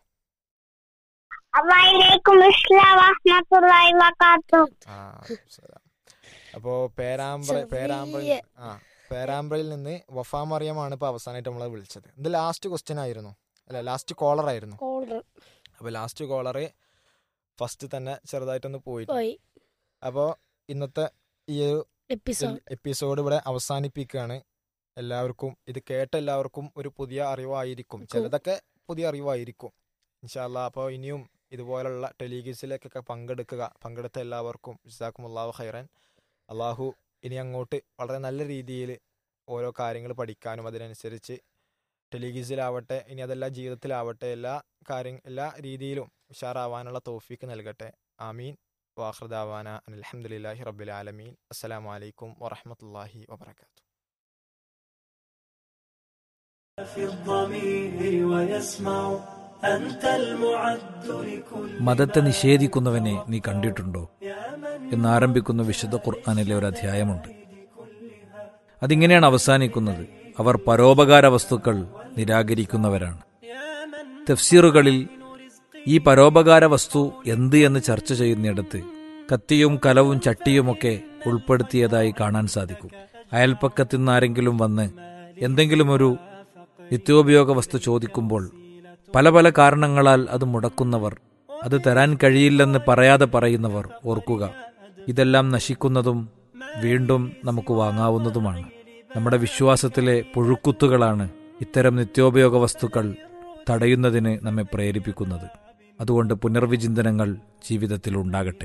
Speaker 1: അപ്പോ പേരാമ്പ്രയിൽ നിന്ന് വഫ മറിയമാണ് ഇപ്പൊ അവസാനമായിട്ട് നമ്മളെ വിളിച്ചത്. ഇത് ലാസ്റ്റ് ക്വസ്റ്റ്യൻ ആയിരുന്നു, അല്ല ലാസ്റ്റ് കോളർ ആയിരുന്നു. അപ്പൊ ലാസ്റ്റ് കോളറ് ഫസ്റ്റ് തന്നെ ചെറുതായിട്ടൊന്ന് പോയി. അപ്പോൾ ഇന്നത്തെ ഈ ഒരു എപ്പിസോഡ് ഇവിടെ അവസാനിപ്പിക്കുകയാണ്. എല്ലാവർക്കും ഇത് കേട്ട എല്ലാവർക്കും ഒരു പുതിയ അറിവായിരിക്കും, ചിലതൊക്കെ പുതിയ അറിവായിരിക്കും ഇൻഷാ അല്ലാഹ്. അപ്പോൾ ഇനിയും ഇതുപോലുള്ള ടെലിഗ്യൂസിലേക്കൊക്കെ പങ്കെടുത്ത എല്ലാവർക്കും ജസാക്കുമുല്ലാഹു ഖൈറൻ. അള്ളാഹു ഇനി അങ്ങോട്ട് വളരെ നല്ല രീതിയിൽ ഓരോ കാര്യങ്ങൾ പഠിക്കാനും അതിനനുസരിച്ച് ടെലിഗ്യൂസിലാവട്ടെ, ഇനി അതെല്ലാ ജീവിതത്തിലാവട്ടെ, എല്ലാ രീതിയിലും ഉഷാറാവാനുള്ള തൗഫീക്ക് നൽകട്ടെ. ആമീൻ. വാഖിർ ദഅവാന അൽഹംദുലില്ലാഹി റബ്ബിൽ ആലമീൻ. അസ്സലാമു അലൈക്കും വറഹ്മത്തുള്ളാഹി വബറകാതുഹു.
Speaker 5: മതത്തെ നിഷേധിക്കുന്നവനെ നീ കണ്ടിട്ടുണ്ടോ എന്നാരംഭിക്കുന്ന വിശുദ്ധ ഖുർആനിലെ ഒരു അധ്യായമുണ്ട്. അതിങ്ങനെയാണ് അവസാനിക്കുന്നത്: അവർ പരോപകാര വസ്തുക്കൾ നിരാകരിക്കുന്നവരാണ്. തഫ്സീറുകളിൽ ഈ പരോപകാര വസ്തു എന്ത് എന്ന് ചർച്ച ചെയ്യുന്നിടത്ത് കത്തിയും കലവും ചട്ടിയുമൊക്കെ ഉൾപ്പെടുത്തിയതായി കാണാൻ സാധിക്കും. അയൽപ്പക്കത്തു നിന്നാരെങ്കിലും വന്ന് എന്തെങ്കിലും ഒരു നിത്യോപയോഗ വസ്തു ചോദിക്കുമ്പോൾ പല പല കാരണങ്ങളാൽ അത് മുടക്കുന്നവർ, അത് തരാൻ കഴിയില്ലെന്ന് പറയാതെ പറയുന്നവർ, ഓർക്കുക, ഇതെല്ലാം നശിക്കുന്നതും വീണ്ടും നമുക്ക് വാങ്ങാവുന്നതുമാണ്. നമ്മുടെ വിശ്വാസത്തിലെ പുഴുക്കുത്തുകളാണ് ഇത്തരം നിത്യോപയോഗ വസ്തുക്കൾ തടയുന്നതിന് നമ്മെ പ്രേരിപ്പിക്കുന്നത്. അതുകൊണ്ട് പുനർവിചിന്തനങ്ങൾ ജീവിതത്തിൽ ഉണ്ടാകട്ടെ.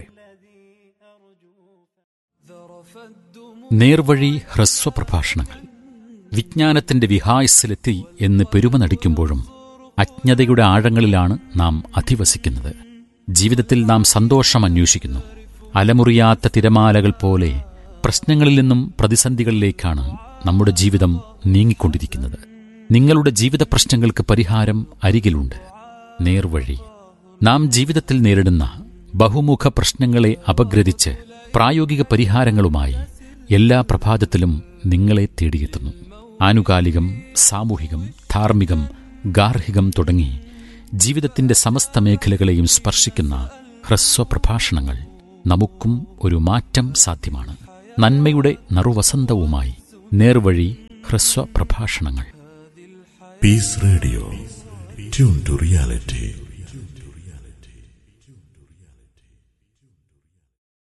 Speaker 6: നേർവഴി ഹ്രസ്വ പ്രഭാഷണങ്ങൾ. വിജ്ഞാനത്തിന്റെ വിഹായസിലെത്തി എന്ന് പെരുമ നടിക്കുമ്പോഴും അജ്ഞതയുടെ ആഴങ്ങളിലാണ് നാം അധിവസിക്കുന്നത്. ജീവിതത്തിൽ നാം സന്തോഷം അന്വേഷിക്കുന്നു. അലമുറിയാത്ത തിരമാലകൾ പോലെ പ്രശ്നങ്ങളിൽ നിന്നും പ്രതിസന്ധികളിലേക്കാണ് നമ്മുടെ ജീവിതം നീങ്ങിക്കൊണ്ടിരിക്കുന്നത്. നിങ്ങളുടെ ജീവിത പ്രശ്നങ്ങൾക്ക് പരിഹാരം അരികിലുണ്ട്. നേർവഴി. നാം ജീവിതത്തിൽ നേരിടുന്ന ബഹുമുഖ പ്രശ്നങ്ങളെ അപഗ്രഥിച്ച് പ്രായോഗിക പരിഹാരങ്ങളുമായി എല്ലാ പ്രഭാതത്തിലും നിങ്ങളെ തേടിയെത്തുന്നു. ആനുകാലികം, സാമൂഹികം, ധാർമ്മികം, ഗാർഹികം തുടങ്ങി ജീവിതത്തിന്റെ സമസ്ത മേഖലകളെയും സ്പർശിക്കുന്ന ഹ്രസ്വ പ്രഭാഷണങ്ങൾ. നമുക്കും ഒരു മാറ്റം സാധ്യമാണ്. നന്മയുടെ നറുവസന്തവുമായി നേർവഴി ഹ്രസ്വ പ്രഭാഷണങ്ങൾ.
Speaker 7: Piece radio, tune to reality.